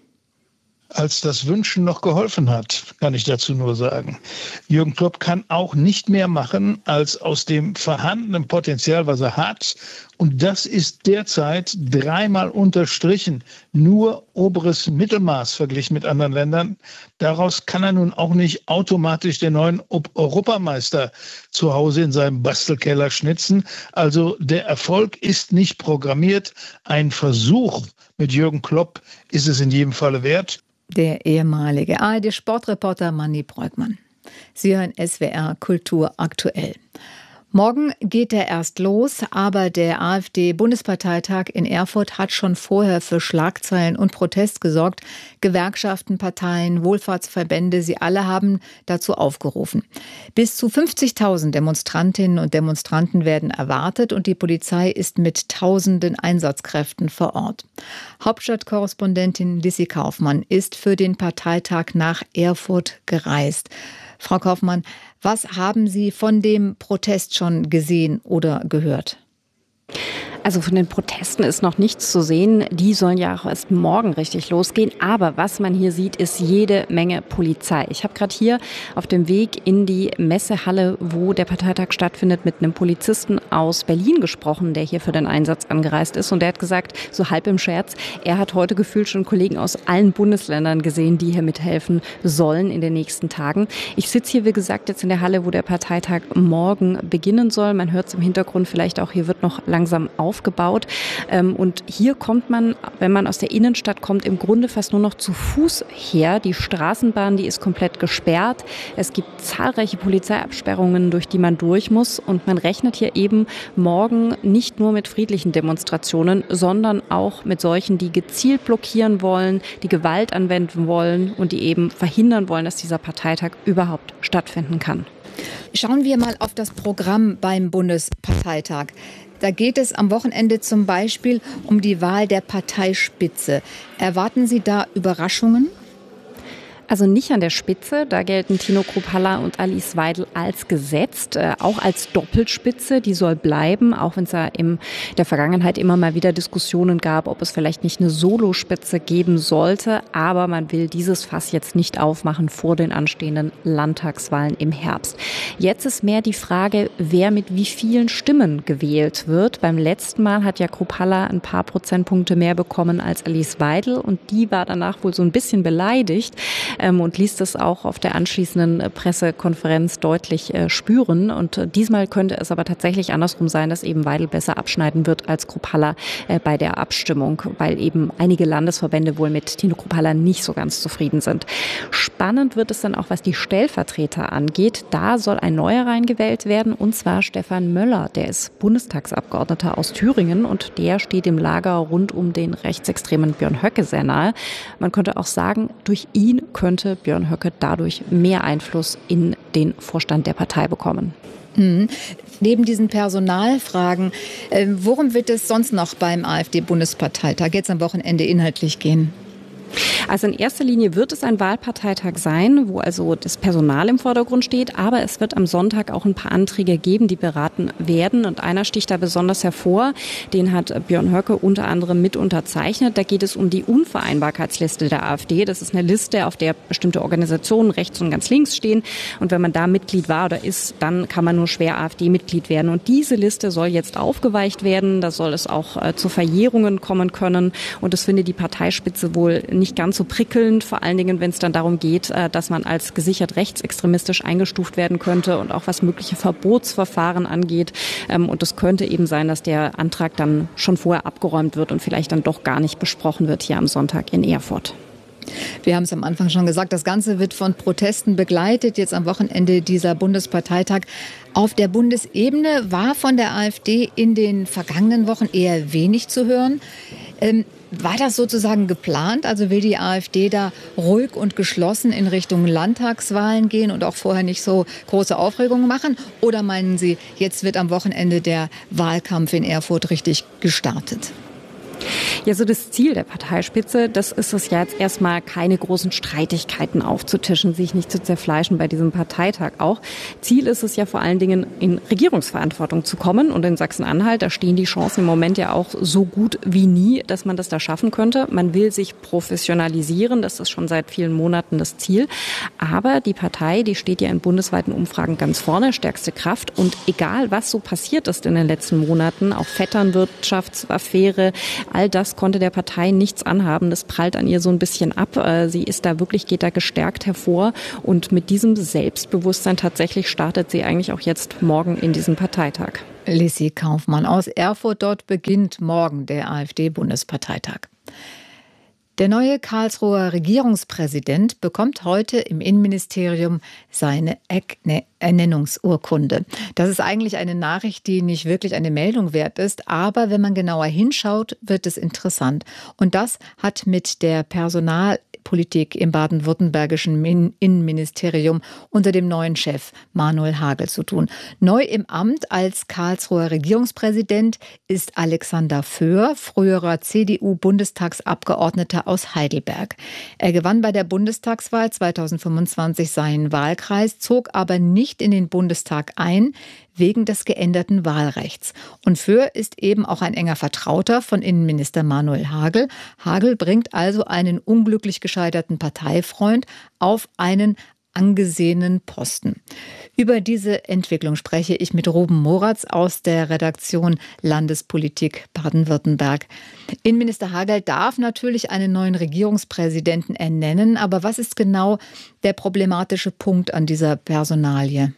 Als das Wünschen noch geholfen hat, kann ich dazu nur sagen. Jürgen Klopp kann auch nicht mehr machen, als aus dem vorhandenen Potenzial, was er hat. Und das ist derzeit 3-mal unterstrichen. Nur oberes Mittelmaß verglichen mit anderen Ländern. Daraus kann er nun auch nicht automatisch den neuen Europameister zu Hause in seinem Bastelkeller schnitzen. Also der Erfolg ist nicht programmiert. Ein Versuch mit Jürgen Klopp ist es in jedem Falle wert. Der ehemalige ARD-Sportreporter Manni Breukmann. Sie hören SWR Kultur aktuell. Morgen geht er erst los, aber der AfD-Bundesparteitag in Erfurt hat schon vorher für Schlagzeilen und Protest gesorgt. Gewerkschaften, Parteien, Wohlfahrtsverbände, sie alle haben dazu aufgerufen. Bis zu 50.000 Demonstrantinnen und Demonstranten werden erwartet und die Polizei ist mit tausenden Einsatzkräften vor Ort. Hauptstadtkorrespondentin Lissi Kaufmann ist für den Parteitag nach Erfurt gereist. Frau Kaufmann, was haben Sie von dem Protest schon gesehen oder gehört? Also von den Protesten ist noch nichts zu sehen. Die sollen ja auch erst morgen richtig losgehen. Aber was man hier sieht, ist jede Menge Polizei. Ich habe gerade hier auf dem Weg in die Messehalle, wo der Parteitag stattfindet, mit einem Polizisten aus Berlin gesprochen, der hier für den Einsatz angereist ist. Und der hat gesagt, so halb im Scherz, er hat heute gefühlt schon Kollegen aus allen Bundesländern gesehen, die hier mithelfen sollen in den nächsten Tagen. Ich sitze hier, wie gesagt, jetzt in der Halle, wo der Parteitag morgen beginnen soll. Man hört es im Hintergrund vielleicht auch, hier wird noch langsam aufgebaut. Und hier kommt man, wenn man aus der Innenstadt kommt, im Grunde fast nur noch zu Fuß her. Die Straßenbahn, die ist komplett gesperrt. Es gibt zahlreiche Polizeiabsperrungen, durch die man durch muss. Und man rechnet hier eben morgen nicht nur mit friedlichen Demonstrationen, sondern auch mit solchen, die gezielt blockieren wollen, die Gewalt anwenden wollen und die eben verhindern wollen, dass dieser Parteitag überhaupt stattfinden kann. Schauen wir mal auf das Programm beim Bundesparteitag. Da geht es am Wochenende zum Beispiel um die Wahl der Parteispitze. Erwarten Sie da Überraschungen? Also nicht an der Spitze, da gelten Tino Kruppalla und Alice Weidel als gesetzt, auch als Doppelspitze, die soll bleiben, auch wenn es ja in der Vergangenheit immer mal wieder Diskussionen gab, ob es vielleicht nicht eine Solospitze geben sollte, aber man will dieses Fass jetzt nicht aufmachen vor den anstehenden Landtagswahlen im Herbst. Jetzt ist mehr die Frage, wer mit wie vielen Stimmen gewählt wird. Beim letzten Mal hat ja Kruppalla ein paar Prozentpunkte mehr bekommen als Alice Weidel und die war danach wohl so ein bisschen beleidigt. Und ließ das auch auf der anschließenden Pressekonferenz deutlich spüren. Und diesmal könnte es aber tatsächlich andersrum sein, dass eben Weidel besser abschneiden wird als Kruppalla bei der Abstimmung, weil eben einige Landesverbände wohl mit Tino Kruppalla nicht so ganz zufrieden sind. Spannend wird es dann auch, was die Stellvertreter angeht. Da soll ein neuer reingewählt werden, und zwar Stefan Möller. Der ist Bundestagsabgeordneter aus Thüringen und der steht im Lager rund um den rechtsextremen Björn Höcke sehr nahe. Man könnte auch sagen, durch ihn könnte Björn Höcke dadurch mehr Einfluss in den Vorstand der Partei bekommen. Neben diesen Personalfragen, worum wird es sonst noch beim AfD-Bundesparteitag jetzt am Wochenende inhaltlich gehen? Also in erster Linie wird es ein Wahlparteitag sein, wo also das Personal im Vordergrund steht. Aber es wird am Sonntag auch ein paar Anträge geben, die beraten werden. Und einer sticht da besonders hervor. Den hat Björn Höcke unter anderem mit unterzeichnet. Da geht es um die Unvereinbarkeitsliste der AfD. Das ist eine Liste, auf der bestimmte Organisationen rechts und ganz links stehen. Und wenn man da Mitglied war oder ist, dann kann man nur schwer AfD-Mitglied werden. Und diese Liste soll jetzt aufgeweicht werden. Da soll es auch zu Verjährungen kommen können. Und das findet die Parteispitze wohl nicht ganz so prickelnd, vor allen Dingen, wenn es dann darum geht, dass man als gesichert rechtsextremistisch eingestuft werden könnte und auch was mögliche Verbotsverfahren angeht. Und es könnte eben sein, dass der Antrag dann schon vorher abgeräumt wird und vielleicht dann doch gar nicht besprochen wird hier am Sonntag in Erfurt. Wir haben es am Anfang schon gesagt, das Ganze wird von Protesten begleitet. Jetzt am Wochenende dieser Bundesparteitag. Auf der Bundesebene war von der AfD in den vergangenen Wochen eher wenig zu hören. War das sozusagen geplant? Also will die AfD da ruhig und geschlossen in Richtung Landtagswahlen gehen und auch vorher nicht so große Aufregungen machen? Oder meinen Sie, jetzt wird am Wochenende der Wahlkampf in Erfurt richtig gestartet? Ja, so das Ziel der Parteispitze, das ist es ja jetzt erstmal, keine großen Streitigkeiten aufzutischen, sich nicht zu zerfleischen bei diesem Parteitag auch. Ziel ist es ja vor allen Dingen, in Regierungsverantwortung zu kommen. Und in Sachsen-Anhalt, da stehen die Chancen im Moment ja auch so gut wie nie, dass man das da schaffen könnte. Man will sich professionalisieren, das ist schon seit vielen Monaten das Ziel. Aber die Partei, die steht ja in bundesweiten Umfragen ganz vorne, stärkste Kraft. Und egal, was so passiert ist in den letzten Monaten, auch Vetternwirtschaftsaffäre, all das konnte der Partei nichts anhaben. Das prallt an ihr so ein bisschen ab. Sie ist da wirklich, geht da gestärkt hervor. Und mit diesem Selbstbewusstsein tatsächlich startet sie eigentlich auch jetzt morgen in diesen Parteitag. Lissi Kaufmann aus Erfurt. Dort beginnt morgen der AfD-Bundesparteitag. Der neue Karlsruher Regierungspräsident bekommt heute im Innenministerium seine Ernennungsurkunde. Das ist eigentlich eine Nachricht, die nicht wirklich eine Meldung wert ist, aber wenn man genauer hinschaut, wird es interessant. Und das hat mit der Personalpolitik im baden-württembergischen Innenministerium unter dem neuen Chef Manuel Hagel zu tun. Neu im Amt als Karlsruher Regierungspräsident ist Alexander Föhr, früherer CDU-Bundestagsabgeordneter aus Heidelberg. Er gewann bei der Bundestagswahl 2025 seinen Wahlkreis, zog aber nicht in den Bundestag ein, wegen des geänderten Wahlrechts. Und Föhr ist eben auch ein enger Vertrauter von Innenminister Manuel Hagel. Hagel bringt also einen unglücklich gescheiterten Parteifreund auf einen angesehenen Posten. Über diese Entwicklung spreche ich mit Ruben Moratz aus der Redaktion Landespolitik Baden-Württemberg. Innenminister Hagel darf natürlich einen neuen Regierungspräsidenten ernennen, aber was ist genau der problematische Punkt an dieser Personalie?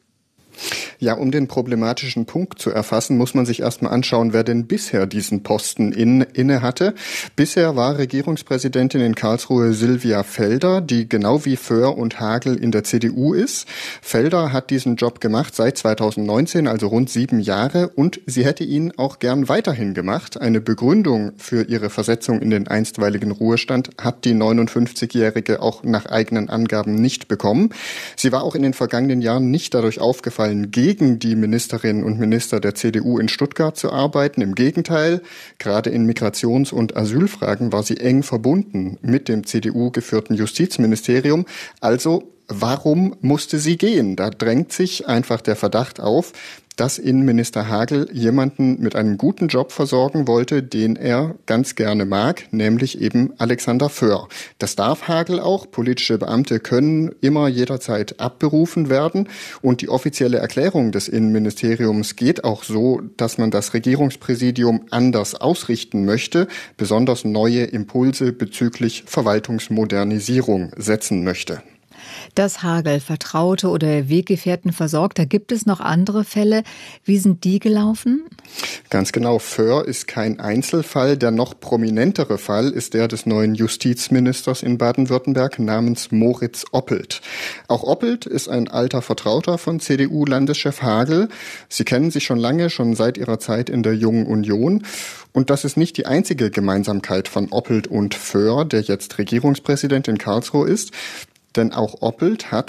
Ja, um den problematischen Punkt zu erfassen, muss man sich erstmal anschauen, wer denn bisher diesen Posten inne hatte. Bisher war Regierungspräsidentin in Karlsruhe Silvia Felder, die genau wie Föhr und Hagel in der CDU ist. Felder hat diesen Job gemacht seit 2019, also rund 7 Jahre, und sie hätte ihn auch gern weiterhin gemacht. Eine Begründung für ihre Versetzung in den einstweiligen Ruhestand hat die 59-Jährige auch nach eigenen Angaben nicht bekommen. Sie war auch in den vergangenen Jahren nicht dadurch aufgefallen, gegen die Ministerinnen und Minister der CDU in Stuttgart zu arbeiten. Im Gegenteil, gerade in Migrations- und Asylfragen war sie eng verbunden mit dem CDU-geführten Justizministerium. Also, warum musste sie gehen? Da drängt sich einfach der Verdacht auf, dass Innenminister Hagel jemanden mit einem guten Job versorgen wollte, den er ganz gerne mag, nämlich eben Alexander Föhr. Das darf Hagel auch. Politische Beamte können immer jederzeit abberufen werden. Und die offizielle Erklärung des Innenministeriums geht auch so, dass man das Regierungspräsidium anders ausrichten möchte, besonders neue Impulse bezüglich Verwaltungsmodernisierung setzen möchte. Dass Hagel Vertraute oder Weggefährten versorgt, da gibt es noch andere Fälle. Wie sind die gelaufen? Ganz genau, Föhr ist kein Einzelfall. Der noch prominentere Fall ist der des neuen Justizministers in Baden-Württemberg namens Moritz Oppelt. Auch Oppelt ist ein alter Vertrauter von CDU-Landeschef Hagel. Sie kennen sich schon lange, schon seit ihrer Zeit in der Jungen Union. Und das ist nicht die einzige Gemeinsamkeit von Oppelt und Föhr, der jetzt Regierungspräsident in Karlsruhe ist. Denn auch Oppelt hat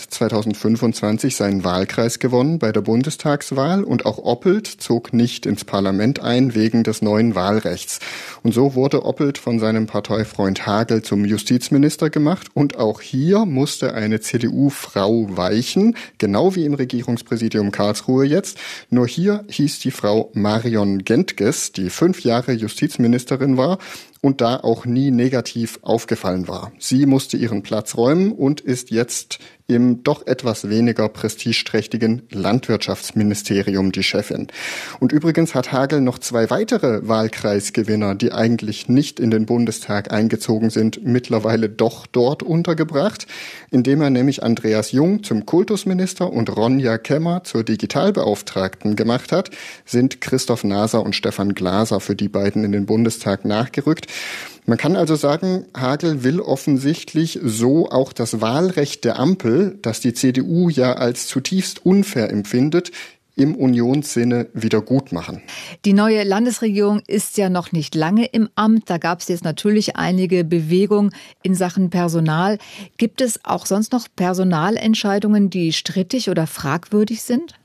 2025 seinen Wahlkreis gewonnen bei der Bundestagswahl und auch Oppelt zog nicht ins Parlament ein wegen des neuen Wahlrechts. Und so wurde Oppelt von seinem Parteifreund Hagel zum Justizminister gemacht und auch hier musste eine CDU-Frau weichen, genau wie im Regierungspräsidium Karlsruhe jetzt. Nur hier hieß die Frau Marion Gentges, die 5 Jahre Justizministerin war und da auch nie negativ aufgefallen war. Sie musste ihren Platz räumen und ist jetzt im doch etwas weniger prestigeträchtigen Landwirtschaftsministerium die Chefin. Und übrigens hat Hagel noch 2 weitere Wahlkreisgewinner, die eigentlich nicht in den Bundestag eingezogen sind, mittlerweile doch dort untergebracht, indem er nämlich Andreas Jung zum Kultusminister und Ronja Kemmer zur Digitalbeauftragten gemacht hat, sind Christoph Naser und Stefan Glaser für die beiden in den Bundestag nachgerückt. Man kann also sagen, Hagel will offensichtlich so auch das Wahlrecht der Ampel, das die CDU ja als zutiefst unfair empfindet, im Unionssinne wieder gut machen. Die neue Landesregierung ist ja noch nicht lange im Amt. Da gab es jetzt natürlich einige Bewegungen in Sachen Personal. Gibt es auch sonst noch Personalentscheidungen, die strittig oder fragwürdig sind?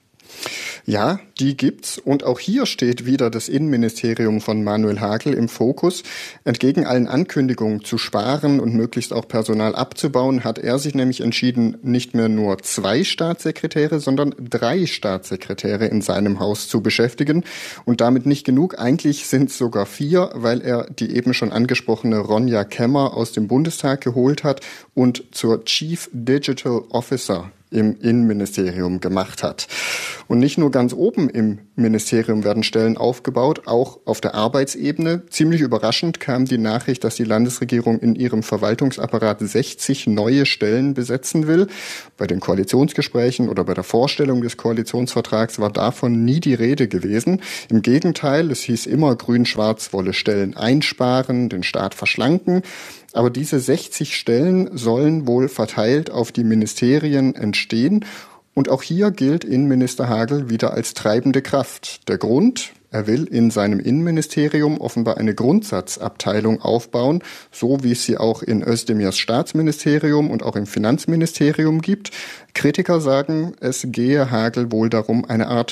Ja, die gibt's. Und auch hier steht wieder das Innenministerium von Manuel Hagel im Fokus. Entgegen allen Ankündigungen zu sparen und möglichst auch Personal abzubauen, hat er sich nämlich entschieden, nicht mehr nur 2 Staatssekretäre, sondern 3 Staatssekretäre in seinem Haus zu beschäftigen. Und damit nicht genug. Eigentlich sind es sogar 4, weil er die eben schon angesprochene Ronja Kemmer aus dem Bundestag geholt hat und zur Chief Digital Officer im Innenministerium gemacht hat. Und nicht nur ganz oben im Ministerium werden Stellen aufgebaut, auch auf der Arbeitsebene. Ziemlich überraschend kam die Nachricht, dass die Landesregierung in ihrem Verwaltungsapparat 60 neue Stellen besetzen will. Bei den Koalitionsgesprächen oder bei der Vorstellung des Koalitionsvertrags war davon nie die Rede gewesen. Im Gegenteil, es hieß immer, Grün-Schwarz wolle Stellen einsparen, den Staat verschlanken. Aber diese 60 Stellen sollen wohl verteilt auf die Ministerien entstehen. Und auch hier gilt Innenminister Hagel wieder als treibende Kraft. Der Grund: Er will in seinem Innenministerium offenbar eine Grundsatzabteilung aufbauen, so wie es sie auch in Özdemirs Staatsministerium und auch im Finanzministerium gibt. Kritiker sagen, es gehe Hagel wohl darum, eine Art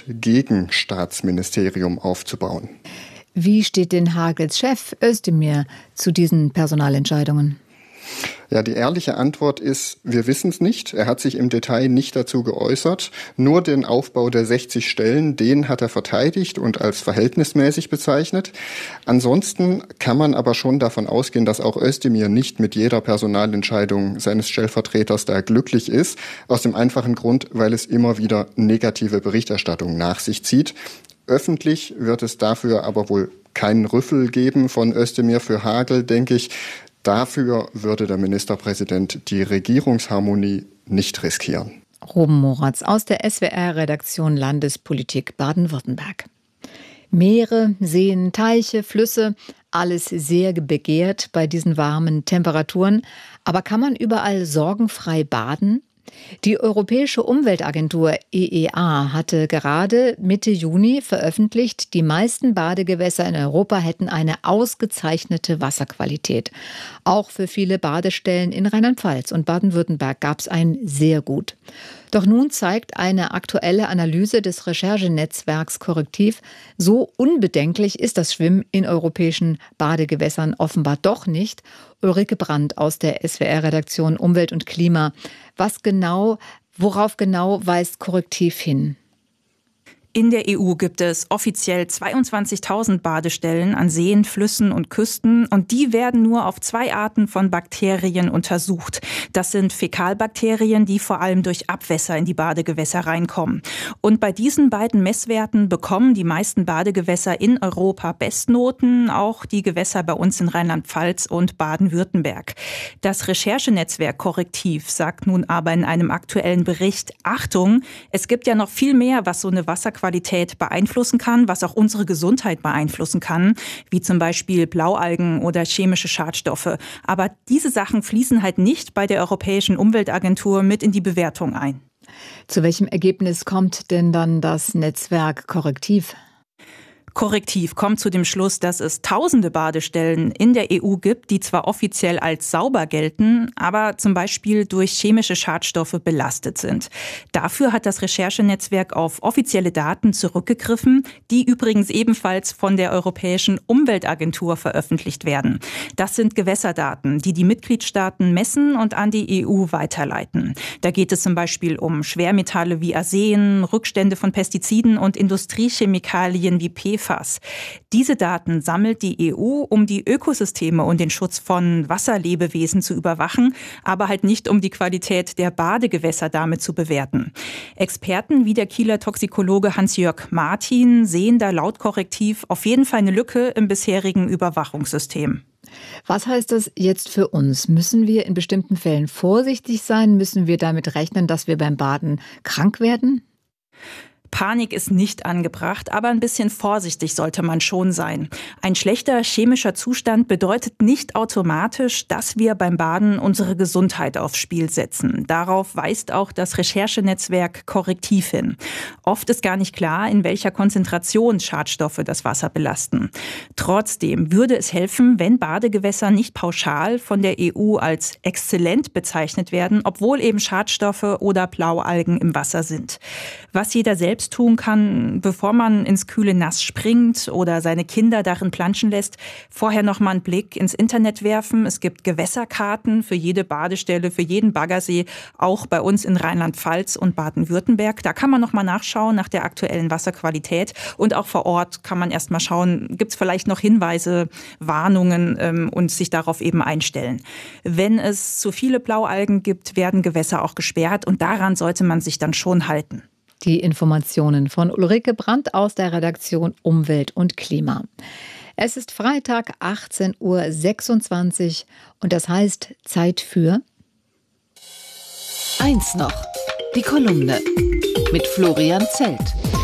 Gegenstaatsministerium aufzubauen. Wie steht denn Hagels Chef Özdemir zu diesen Personalentscheidungen? Ja, die ehrliche Antwort ist, wir wissen es nicht. Er hat sich im Detail nicht dazu geäußert. Nur den Aufbau der 60 Stellen, den hat er verteidigt und als verhältnismäßig bezeichnet. Ansonsten kann man aber schon davon ausgehen, dass auch Özdemir nicht mit jeder Personalentscheidung seines Stellvertreters da glücklich ist. Aus dem einfachen Grund, weil es immer wieder negative Berichterstattung nach sich zieht. Öffentlich wird es dafür aber wohl keinen Rüffel geben von Özdemir für Hagel, denke ich. Dafür würde der Ministerpräsident die Regierungsharmonie nicht riskieren. Ruben Moratz aus der SWR-Redaktion Landespolitik Baden-Württemberg. Meere, Seen, Teiche, Flüsse, alles sehr begehrt bei diesen warmen Temperaturen. Aber kann man überall sorgenfrei baden? Die Europäische Umweltagentur EEA hatte gerade Mitte Juni veröffentlicht, die meisten Badegewässer in Europa hätten eine ausgezeichnete Wasserqualität. Auch für viele Badestellen in Rheinland-Pfalz und Baden-Württemberg gab es ein sehr gut. Doch nun zeigt eine aktuelle Analyse des Recherchenetzwerks Korrektiv, so unbedenklich ist das Schwimmen in europäischen Badegewässern offenbar doch nicht. Ulrike Brandt aus der SWR-Redaktion Umwelt und Klima. Worauf genau weist Korrektiv hin? In der EU gibt es offiziell 22.000 Badestellen an Seen, Flüssen und Küsten und die werden nur auf 2 Arten von Bakterien untersucht. Das sind Fäkalbakterien, die vor allem durch Abwässer in die Badegewässer reinkommen. Und bei diesen beiden Messwerten bekommen die meisten Badegewässer in Europa Bestnoten, auch die Gewässer bei uns in Rheinland-Pfalz und Baden-Württemberg. Das Recherchenetzwerk Korrektiv sagt nun aber in einem aktuellen Bericht: Achtung, es gibt ja noch viel mehr, was so eine Wasserqualität beeinflussen kann, was auch unsere Gesundheit beeinflussen kann, wie zum Beispiel Blaualgen oder chemische Schadstoffe. Aber diese Sachen fließen halt nicht bei der Europäischen Umweltagentur mit in die Bewertung ein. Zu welchem Ergebnis kommt denn dann das Netzwerk Korrektiv? Korrektiv kommt zu dem Schluss, dass es tausende Badestellen in der EU gibt, die zwar offiziell als sauber gelten, aber zum Beispiel durch chemische Schadstoffe belastet sind. Dafür hat das Recherchenetzwerk auf offizielle Daten zurückgegriffen, die übrigens ebenfalls von der Europäischen Umweltagentur veröffentlicht werden. Das sind Gewässerdaten, die die Mitgliedstaaten messen und an die EU weiterleiten. Da geht es zum Beispiel um Schwermetalle wie Arsen, Rückstände von Pestiziden und Industriechemikalien wie PFAS. Diese Daten sammelt die EU, um die Ökosysteme und den Schutz von Wasserlebewesen zu überwachen, aber halt nicht, um die Qualität der Badegewässer damit zu bewerten. Experten wie der Kieler Toxikologe Hans-Jörg Martin sehen da laut Korrektiv auf jeden Fall eine Lücke im bisherigen Überwachungssystem. Was heißt das jetzt für uns? Müssen wir in bestimmten Fällen vorsichtig sein? Müssen wir damit rechnen, dass wir beim Baden krank werden? Panik ist nicht angebracht, aber ein bisschen vorsichtig sollte man schon sein. Ein schlechter chemischer Zustand bedeutet nicht automatisch, dass wir beim Baden unsere Gesundheit aufs Spiel setzen. Darauf weist auch das Recherchenetzwerk Korrektiv hin. Oft ist gar nicht klar, in welcher Konzentration Schadstoffe das Wasser belasten. Trotzdem würde es helfen, wenn Badegewässer nicht pauschal von der EU als exzellent bezeichnet werden, obwohl eben Schadstoffe oder Blaualgen im Wasser sind. Was jeder selbst tun kann, bevor man ins kühle Nass springt oder seine Kinder darin planschen lässt, vorher noch mal einen Blick ins Internet werfen. Es gibt Gewässerkarten für jede Badestelle, für jeden Baggersee, auch bei uns in Rheinland-Pfalz und Baden-Württemberg. Da kann man noch mal nachschauen nach der aktuellen Wasserqualität und auch vor Ort kann man erst mal schauen, gibt es vielleicht noch Hinweise, Warnungen und sich darauf eben einstellen. Wenn es zu viele Blaualgen gibt, werden Gewässer auch gesperrt und daran sollte man sich dann schon halten. Die Informationen von Ulrike Brandt aus der Redaktion Umwelt und Klima. Es ist Freitag 18.26 Uhr und das heißt Zeit für Eins noch, die Kolumne mit Florian Zelt.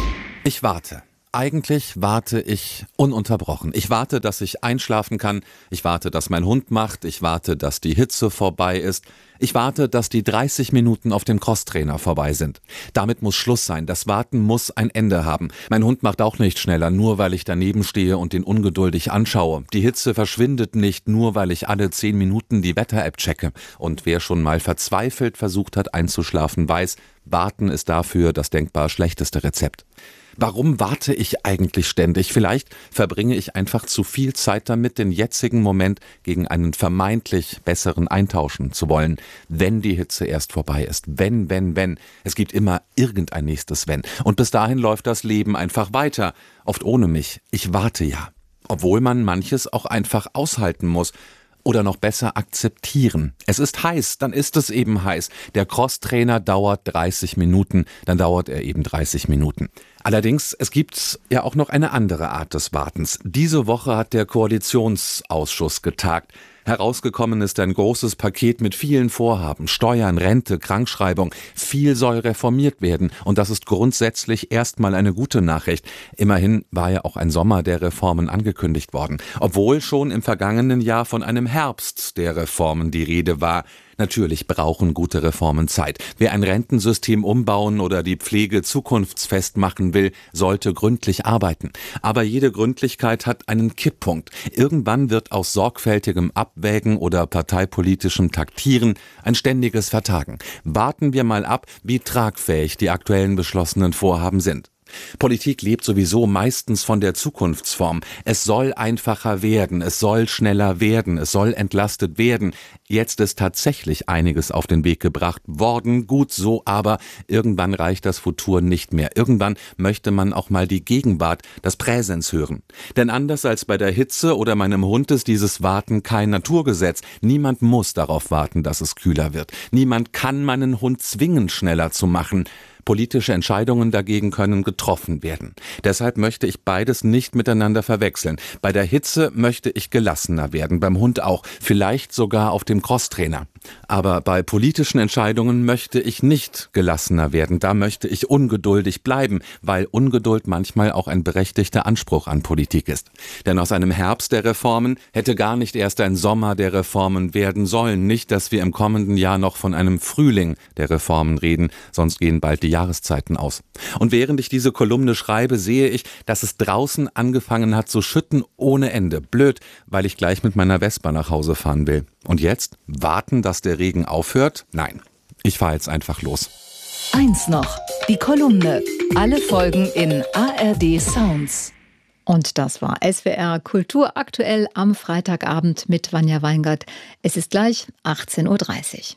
Ich warte. Eigentlich warte ich ununterbrochen. Ich warte, dass ich einschlafen kann. Ich warte, dass mein Hund macht. Ich warte, dass die Hitze vorbei ist. Ich warte, dass die 30 Minuten auf dem Crosstrainer vorbei sind. Damit muss Schluss sein. Das Warten muss ein Ende haben. Mein Hund macht auch nicht schneller, nur weil ich daneben stehe und ihn ungeduldig anschaue. Die Hitze verschwindet nicht, nur weil ich alle 10 Minuten die Wetter-App checke. Und wer schon mal verzweifelt versucht hat einzuschlafen, weiß, Warten ist dafür das denkbar schlechteste Rezept. Warum warte ich eigentlich ständig? Vielleicht verbringe ich einfach zu viel Zeit damit, den jetzigen Moment gegen einen vermeintlich besseren eintauschen zu wollen. Wenn die Hitze erst vorbei ist. Wenn. Es gibt immer irgendein nächstes Wenn. Und bis dahin läuft das Leben einfach weiter. Oft ohne mich. Ich warte ja. Obwohl man manches auch einfach aushalten muss. Oder noch besser akzeptieren. Es ist heiß, dann ist es eben heiß. Der Crosstrainer dauert 30 Minuten, dann dauert er eben 30 Minuten. Allerdings, es gibt ja auch noch eine andere Art des Wartens. Diese Woche hat der Koalitionsausschuss getagt. Herausgekommen ist ein großes Paket mit vielen Vorhaben. Steuern, Rente, Krankschreibung. Viel soll reformiert werden. Und das ist grundsätzlich erstmal eine gute Nachricht. Immerhin war ja auch ein Sommer der Reformen angekündigt worden. Obwohl schon im vergangenen Jahr von einem Herbst der Reformen die Rede war. Natürlich brauchen gute Reformen Zeit. Wer ein Rentensystem umbauen oder die Pflege zukunftsfest machen will, sollte gründlich arbeiten. Aber jede Gründlichkeit hat einen Kipppunkt. Irgendwann wird aus sorgfältigem Abwägen oder parteipolitischem Taktieren ein ständiges Vertagen. Warten wir mal ab, wie tragfähig die aktuellen beschlossenen Vorhaben sind. Politik lebt sowieso meistens von der Zukunftsform. Es soll einfacher werden, es soll schneller werden, es soll entlastet werden. Jetzt ist tatsächlich einiges auf den Weg gebracht worden, gut so, aber irgendwann reicht das Futur nicht mehr. Irgendwann möchte man auch mal die Gegenwart, das Präsens hören. Denn anders als bei der Hitze oder meinem Hund ist dieses Warten kein Naturgesetz. Niemand muss darauf warten, dass es kühler wird. Niemand kann meinen Hund zwingen, schneller zu machen. Politische Entscheidungen dagegen können getroffen werden. Deshalb möchte ich beides nicht miteinander verwechseln. Bei der Hitze möchte ich gelassener werden, beim Hund auch, vielleicht sogar auf dem Crosstrainer. Aber bei politischen Entscheidungen möchte ich nicht gelassener werden. Da möchte ich ungeduldig bleiben, weil Ungeduld manchmal auch ein berechtigter Anspruch an Politik ist. Denn aus einem Herbst der Reformen hätte gar nicht erst ein Sommer der Reformen werden sollen. Nicht, dass wir im kommenden Jahr noch von einem Frühling der Reformen reden, sonst gehen bald die Jahreszeiten aus. Und während ich diese Kolumne schreibe, sehe ich, dass es draußen angefangen hat zu schütten ohne Ende. Blöd, weil ich gleich mit meiner Vespa nach Hause fahren will. Und jetzt? Warten, dass der Regen aufhört? Nein, ich fahre jetzt einfach los. Eins noch, die Kolumne. Alle Folgen in ARD Sounds. Und das war SWR Kultur aktuell am Freitagabend mit Vanja Weingart. Es ist gleich 18.30 Uhr.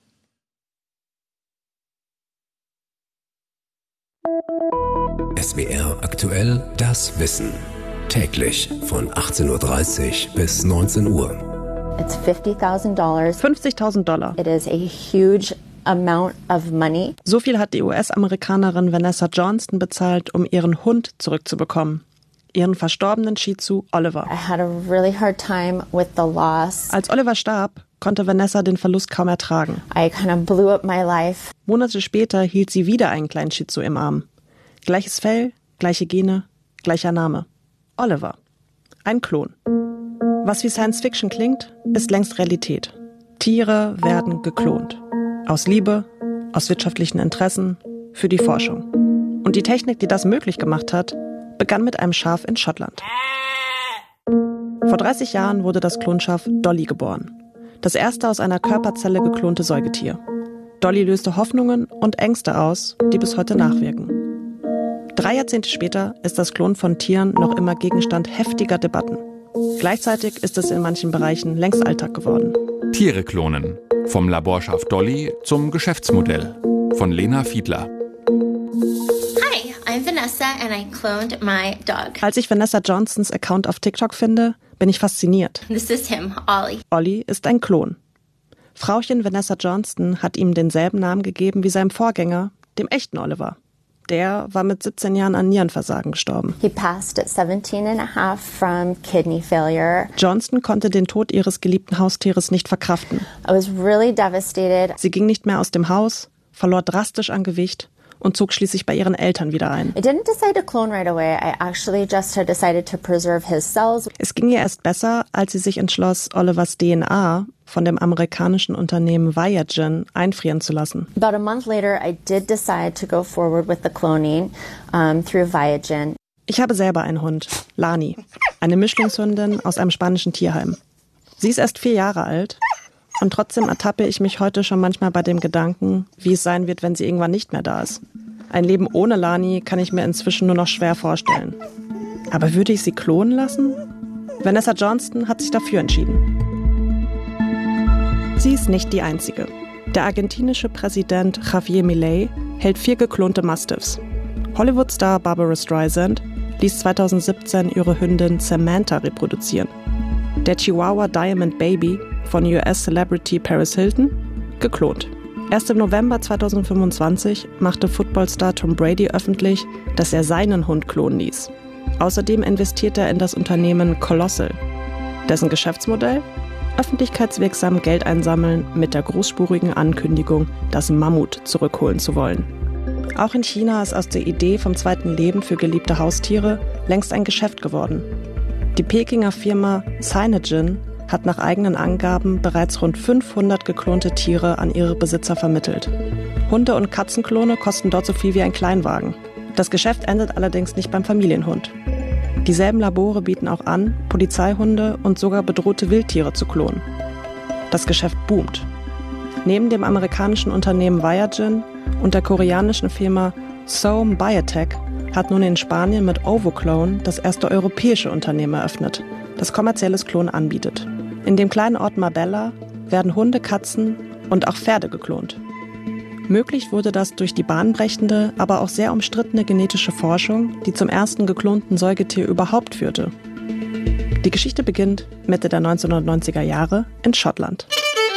SWR aktuell das Wissen. Täglich von 18.30 Uhr bis 19 Uhr. It's $50,000. $50.000. It is a huge amount of money. So viel hat die US-Amerikanerin Vanessa Johnston bezahlt, um ihren Hund zurückzubekommen. Ihren verstorbenen Shih Tzu Oliver. I had a really hard time with the loss. Als Oliver starb, konnte Vanessa den Verlust kaum ertragen. I kind of blew up my life. Monate später hielt sie wieder einen kleinen Shih Tzu im Arm. Gleiches Fell, gleiche Gene, gleicher Name. Oliver. Ein Klon. Was wie Science Fiction klingt, ist längst Realität. Tiere werden geklont. Aus Liebe, aus wirtschaftlichen Interessen, für die Forschung. Und die Technik, die das möglich gemacht hat, begann mit einem Schaf in Schottland. Vor 30 Jahren wurde das Klonschaf Dolly geboren. Das erste aus einer Körperzelle geklonte Säugetier. Dolly löste Hoffnungen und Ängste aus, die bis heute nachwirken. 3 Jahrzehnte später ist das Klonen von Tieren noch immer Gegenstand heftiger Debatten. Gleichzeitig ist es in manchen Bereichen längst Alltag geworden. Tiere klonen. Vom Laborschaf Dolly zum Geschäftsmodell. Von Lena Fiedler. Hi, I'm Vanessa and I cloned my dog. Als ich Vanessa Johnstons Account auf TikTok finde, bin ich fasziniert. This is him, Ollie. Ollie ist ein Klon. Frauchen Vanessa Johnston hat ihm denselben Namen gegeben wie seinem Vorgänger, dem echten Oliver. Der war mit 17 Jahren an Nierenversagen gestorben. He passed at 17 and a half from kidney failure. Johnston konnte den Tod ihres geliebten Haustieres nicht verkraften. I was really devastated. Sie ging nicht mehr aus dem Haus, verlor drastisch an Gewicht und zog schließlich bei ihren Eltern wieder ein. I didn't decide to clone right away. I actually just had decided to preserve his cells. Es ging ihr erst besser, als sie sich entschloss, Olivers DNA von dem amerikanischen Unternehmen Viagen einfrieren zu lassen. About a month later, I did decide to go forward with the cloning through Viagen. Ich habe selber einen Hund, Lani, eine Mischlingshündin aus einem spanischen Tierheim. Sie ist erst 4 Jahre alt und trotzdem ertappe ich mich heute schon manchmal bei dem Gedanken, wie es sein wird, wenn sie irgendwann nicht mehr da ist. Ein Leben ohne Lani kann ich mir inzwischen nur noch schwer vorstellen. Aber würde ich sie klonen lassen? Vanessa Johnston hat sich dafür entschieden. Sie ist nicht die Einzige. Der argentinische Präsident Javier Milei hält 4 geklonte Mastiffs. Hollywood-Star Barbara Streisand ließ 2017 ihre Hündin Samantha reproduzieren. Der Chihuahua Diamond Baby von US-Celebrity Paris Hilton geklont. Erst im November 2025 machte Footballstar Tom Brady öffentlich, dass er seinen Hund klonen ließ. Außerdem investiert er in das Unternehmen Colossal. Dessen Geschäftsmodell? Öffentlichkeitswirksam Geld einsammeln mit der großspurigen Ankündigung, das Mammut zurückholen zu wollen. Auch in China ist aus der Idee vom zweiten Leben für geliebte Haustiere längst ein Geschäft geworden. Die Pekinger Firma Cyanogen hat nach eigenen Angaben bereits rund 500 geklonte Tiere an ihre Besitzer vermittelt. Hunde- und Katzenklone kosten dort so viel wie ein Kleinwagen. Das Geschäft endet allerdings nicht beim Familienhund. Dieselben Labore bieten auch an, Polizeihunde und sogar bedrohte Wildtiere zu klonen. Das Geschäft boomt. Neben dem amerikanischen Unternehmen Viagen und der koreanischen Firma Soam Biotech hat nun in Spanien mit OvoClone das erste europäische Unternehmen eröffnet, das kommerzielles Klonen anbietet. In dem kleinen Ort Marbella werden Hunde, Katzen und auch Pferde geklont. Möglich wurde das durch die bahnbrechende, aber auch sehr umstrittene genetische Forschung, die zum ersten geklonten Säugetier überhaupt führte. Die Geschichte beginnt Mitte der 1990er Jahre in Schottland.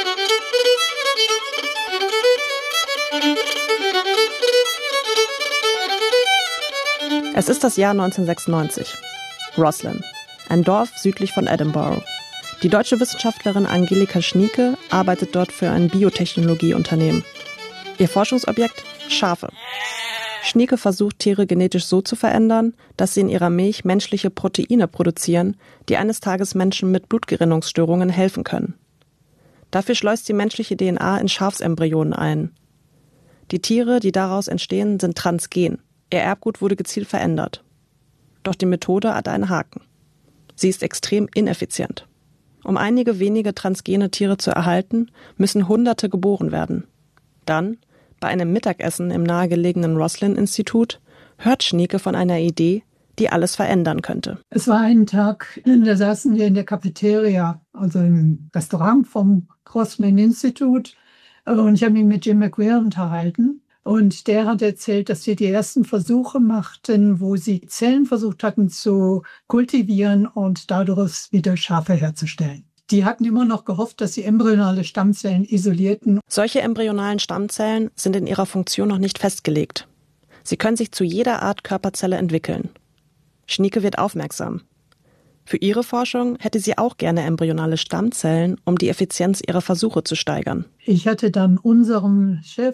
Es ist das Jahr 1996. Roslin, ein Dorf südlich von Edinburgh. Die deutsche Wissenschaftlerin Angelika Schnieke arbeitet dort für ein Biotechnologieunternehmen. Ihr Forschungsobjekt? Schafe. Schnieke versucht, Tiere genetisch so zu verändern, dass sie in ihrer Milch menschliche Proteine produzieren, die eines Tages Menschen mit Blutgerinnungsstörungen helfen können. Dafür schleust sie menschliche DNA in Schafsembryonen ein. Die Tiere, die daraus entstehen, sind transgen. Ihr Erbgut wurde gezielt verändert. Doch die Methode hat einen Haken. Sie ist extrem ineffizient. Um einige wenige transgene Tiere zu erhalten, müssen Hunderte geboren werden. Dann, bei einem Mittagessen im nahegelegenen Roslin-Institut, hört Schnieke von einer Idee, die alles verändern könnte. Es war ein Tag, da saßen wir in der Cafeteria, also im Restaurant vom Roslin-Institut, und ich habe mich mit Jim McGuire unterhalten. Und der hat erzählt, dass sie die ersten Versuche machten, wo sie Zellen versucht hatten zu kultivieren und daraus wieder Schafe herzustellen. Die hatten immer noch gehofft, dass sie embryonale Stammzellen isolierten. Solche embryonalen Stammzellen sind in ihrer Funktion noch nicht festgelegt. Sie können sich zu jeder Art Körperzelle entwickeln. Schnieke wird aufmerksam. Für ihre Forschung hätte sie auch gerne embryonale Stammzellen, um die Effizienz ihrer Versuche zu steigern. Ich hatte dann unserem Chef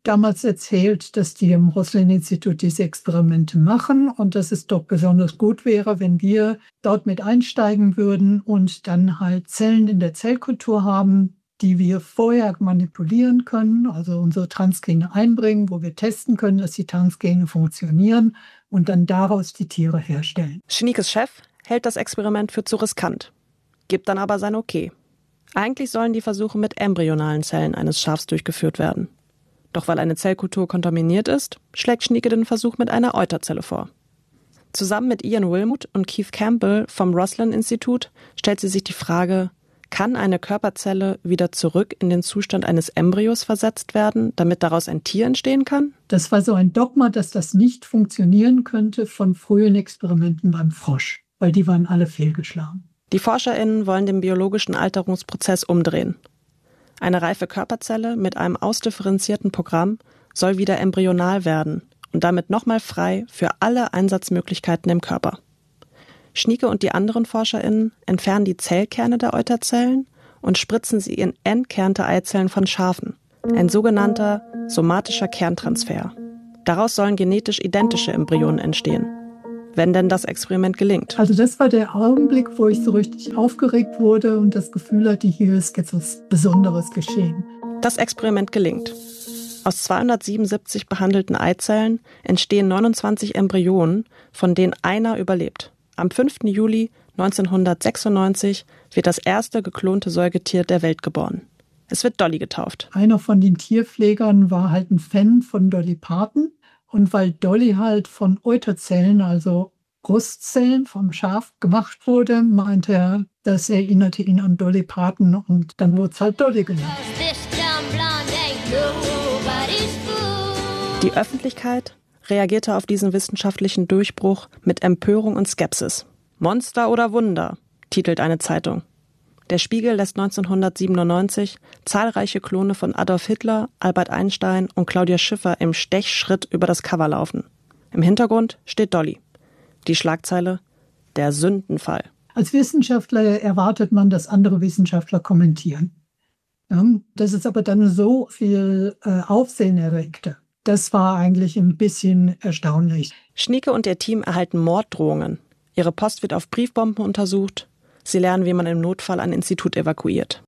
damals erzählt, dass die im Roslin-Institut diese Experimente machen und dass es doch besonders gut wäre, wenn wir dort mit einsteigen würden und dann halt Zellen in der Zellkultur haben, die wir vorher manipulieren können, also unsere Transgene einbringen, wo wir testen können, dass die Transgene funktionieren und dann daraus die Tiere herstellen. Schniekes Chef hält das Experiment für zu riskant, gibt dann aber sein Okay. Eigentlich sollen die Versuche mit embryonalen Zellen eines Schafs durchgeführt werden. Doch weil eine Zellkultur kontaminiert ist, schlägt Schnieke den Versuch mit einer Euterzelle vor. Zusammen mit Ian Wilmut und Keith Campbell vom Roslin-Institut stellt sie sich die Frage, kann eine Körperzelle wieder zurück in den Zustand eines Embryos versetzt werden, damit daraus ein Tier entstehen kann? Das war so ein Dogma, dass das nicht funktionieren könnte von frühen Experimenten beim Frosch, weil die waren alle fehlgeschlagen. Die ForscherInnen wollen den biologischen Alterungsprozess umdrehen. Eine reife Körperzelle mit einem ausdifferenzierten Programm soll wieder embryonal werden und damit nochmal frei für alle Einsatzmöglichkeiten im Körper. Schnieke und die anderen ForscherInnen entfernen die Zellkerne der Euterzellen und spritzen sie in entkernte Eizellen von Schafen. Ein sogenannter somatischer Kerntransfer. Daraus sollen genetisch identische Embryonen entstehen. Wenn denn das Experiment gelingt. Also das war der Augenblick, wo ich so richtig aufgeregt wurde und das Gefühl hatte, hier ist jetzt was Besonderes geschehen. Das Experiment gelingt. Aus 277 behandelten Eizellen entstehen 29 Embryonen, von denen einer überlebt. Am 5. Juli 1996 wird das erste geklonte Säugetier der Welt geboren. Es wird Dolly getauft. Einer von den Tierpflegern war halt ein Fan von Dolly Parton. Und weil Dolly halt von Euterzellen, also Brustzellen vom Schaf gemacht wurde, meinte er, das erinnerte ihn an Dolly Parton und dann wurde es halt Dolly genannt. Die Öffentlichkeit reagierte auf diesen wissenschaftlichen Durchbruch mit Empörung und Skepsis. Monster oder Wunder, titelt eine Zeitung. Der Spiegel lässt 1997 zahlreiche Klone von Adolf Hitler, Albert Einstein und Claudia Schiffer im Stechschritt über das Cover laufen. Im Hintergrund steht Dolly. Die Schlagzeile: Der Sündenfall. Als Wissenschaftler erwartet man, dass andere Wissenschaftler kommentieren. Ja, dass es aber dann so viel Aufsehen erregte, das war eigentlich ein bisschen erstaunlich. Schnieke und ihr Team erhalten Morddrohungen. Ihre Post wird auf Briefbomben untersucht. Sie lernen, wie man im Notfall ein Institut evakuiert.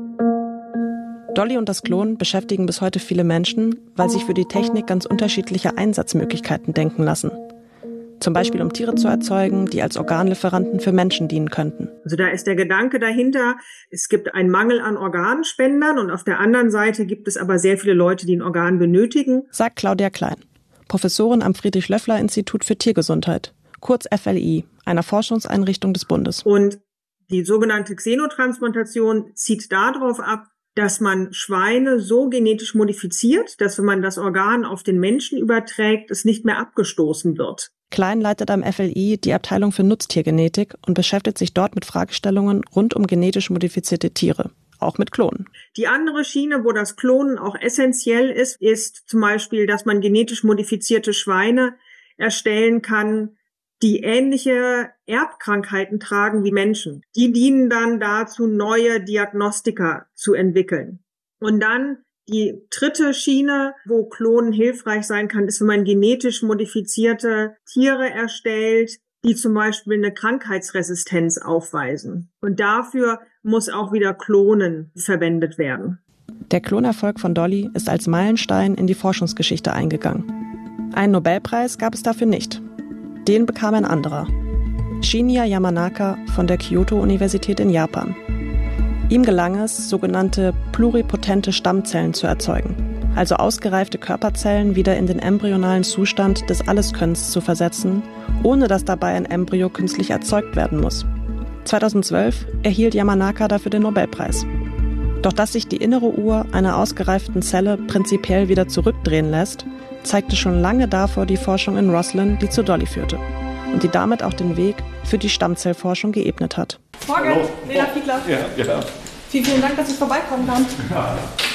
Dolly und das Klonen beschäftigen bis heute viele Menschen, weil sich für die Technik ganz unterschiedliche Einsatzmöglichkeiten denken lassen. Zum Beispiel, um Tiere zu erzeugen, die als Organlieferanten für Menschen dienen könnten. Also da ist der Gedanke dahinter, es gibt einen Mangel an Organspendern und auf der anderen Seite gibt es aber sehr viele Leute, die ein Organ benötigen. Sagt Claudia Klein, Professorin am Friedrich-Löffler-Institut für Tiergesundheit, kurz FLI, einer Forschungseinrichtung des Bundes. Und die sogenannte Xenotransplantation zielt darauf ab, dass man Schweine so genetisch modifiziert, dass wenn man das Organ auf den Menschen überträgt, es nicht mehr abgestoßen wird. Klein leitet am FLI die Abteilung für Nutztiergenetik und beschäftigt sich dort mit Fragestellungen rund um genetisch modifizierte Tiere, auch mit Klonen. Die andere Schiene, wo das Klonen auch essentiell ist zum Beispiel, dass man genetisch modifizierte Schweine erstellen kann, die ähnliche Erbkrankheiten tragen wie Menschen. Die dienen dann dazu, neue Diagnostika zu entwickeln. Und dann die dritte Schiene, wo Klonen hilfreich sein kann, ist, wenn man genetisch modifizierte Tiere erstellt, die zum Beispiel eine Krankheitsresistenz aufweisen. Und dafür muss auch wieder Klonen verwendet werden. Der Klonerfolg von Dolly ist als Meilenstein in die Forschungsgeschichte eingegangen. Einen Nobelpreis gab es dafür nicht. Den bekam ein anderer. Shinya Yamanaka von der Kyoto-Universität in Japan. Ihm gelang es, sogenannte pluripotente Stammzellen zu erzeugen, also ausgereifte Körperzellen wieder in den embryonalen Zustand des Alleskönns zu versetzen, ohne dass dabei ein Embryo künstlich erzeugt werden muss. 2012 erhielt Yamanaka dafür den Nobelpreis. Doch dass sich die innere Uhr einer ausgereiften Zelle prinzipiell wieder zurückdrehen lässt, zeigte schon lange davor die Forschung in Roslin, die zu Dolly führte und die damit auch den Weg für die Stammzellforschung geebnet hat. Morgen, hallo. Lena Fiedler. Ja, genau. Vielen Dank, dass ich vorbeikommen kann. Ja.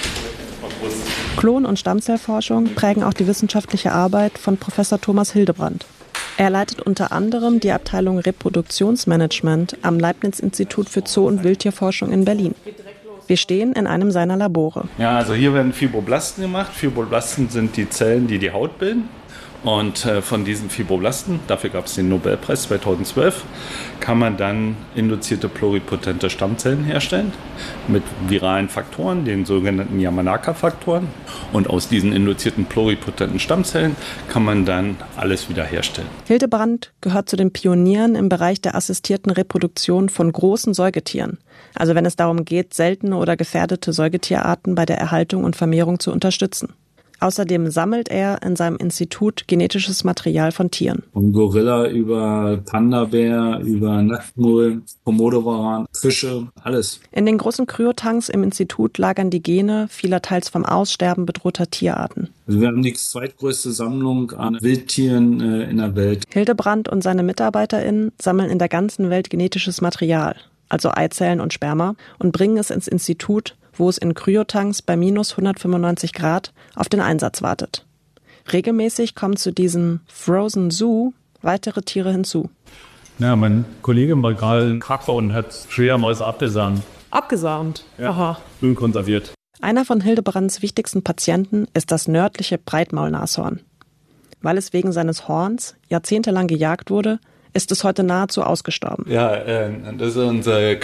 Klon- und Stammzellforschung prägen auch die wissenschaftliche Arbeit von Professor Thomas Hildebrand. Er leitet unter anderem die Abteilung Reproduktionsmanagement am Leibniz-Institut für Zoo- und Wildtierforschung in Berlin. Wir stehen in einem seiner Labore. Ja, also hier werden Fibroblasten gemacht. Fibroblasten sind die Zellen, die die Haut bilden. Und von diesen Fibroblasten, dafür gab es den Nobelpreis 2012, kann man dann induzierte pluripotente Stammzellen herstellen mit viralen Faktoren, den sogenannten Yamanaka-Faktoren. Und aus diesen induzierten pluripotenten Stammzellen kann man dann alles wieder herstellen. Hildebrandt gehört zu den Pionieren im Bereich der assistierten Reproduktion von großen Säugetieren. Also wenn es darum geht, seltene oder gefährdete Säugetierarten bei der Erhaltung und Vermehrung zu unterstützen. Außerdem sammelt er in seinem Institut genetisches Material von Tieren. Von Gorilla über Panda-Bär, über Nacktmull, Komodowaran, Fische, alles. In den großen Kryotanks im Institut lagern die Gene vieler teils vom Aussterben bedrohter Tierarten. Also wir haben die zweitgrößte Sammlung an Wildtieren in der Welt. Hildebrandt und seine MitarbeiterInnen sammeln in der ganzen Welt genetisches Material, also Eizellen und Sperma, und bringen es ins Institut, wo es in Kryotanks bei minus 195 Grad auf den Einsatz wartet. Regelmäßig kommen zu diesem Frozen Zoo weitere Tiere hinzu. Ja, mein Kollege war gerade in Krakau und hat Fledermäuse abgesahnt. Abgesahnt? Ja, aha. Grün konserviert. Einer von Hildebrandts wichtigsten Patienten ist das nördliche Breitmaulnashorn. Weil es wegen seines Horns jahrzehntelang gejagt wurde, ist es heute nahezu ausgestorben. Ja, das ist unser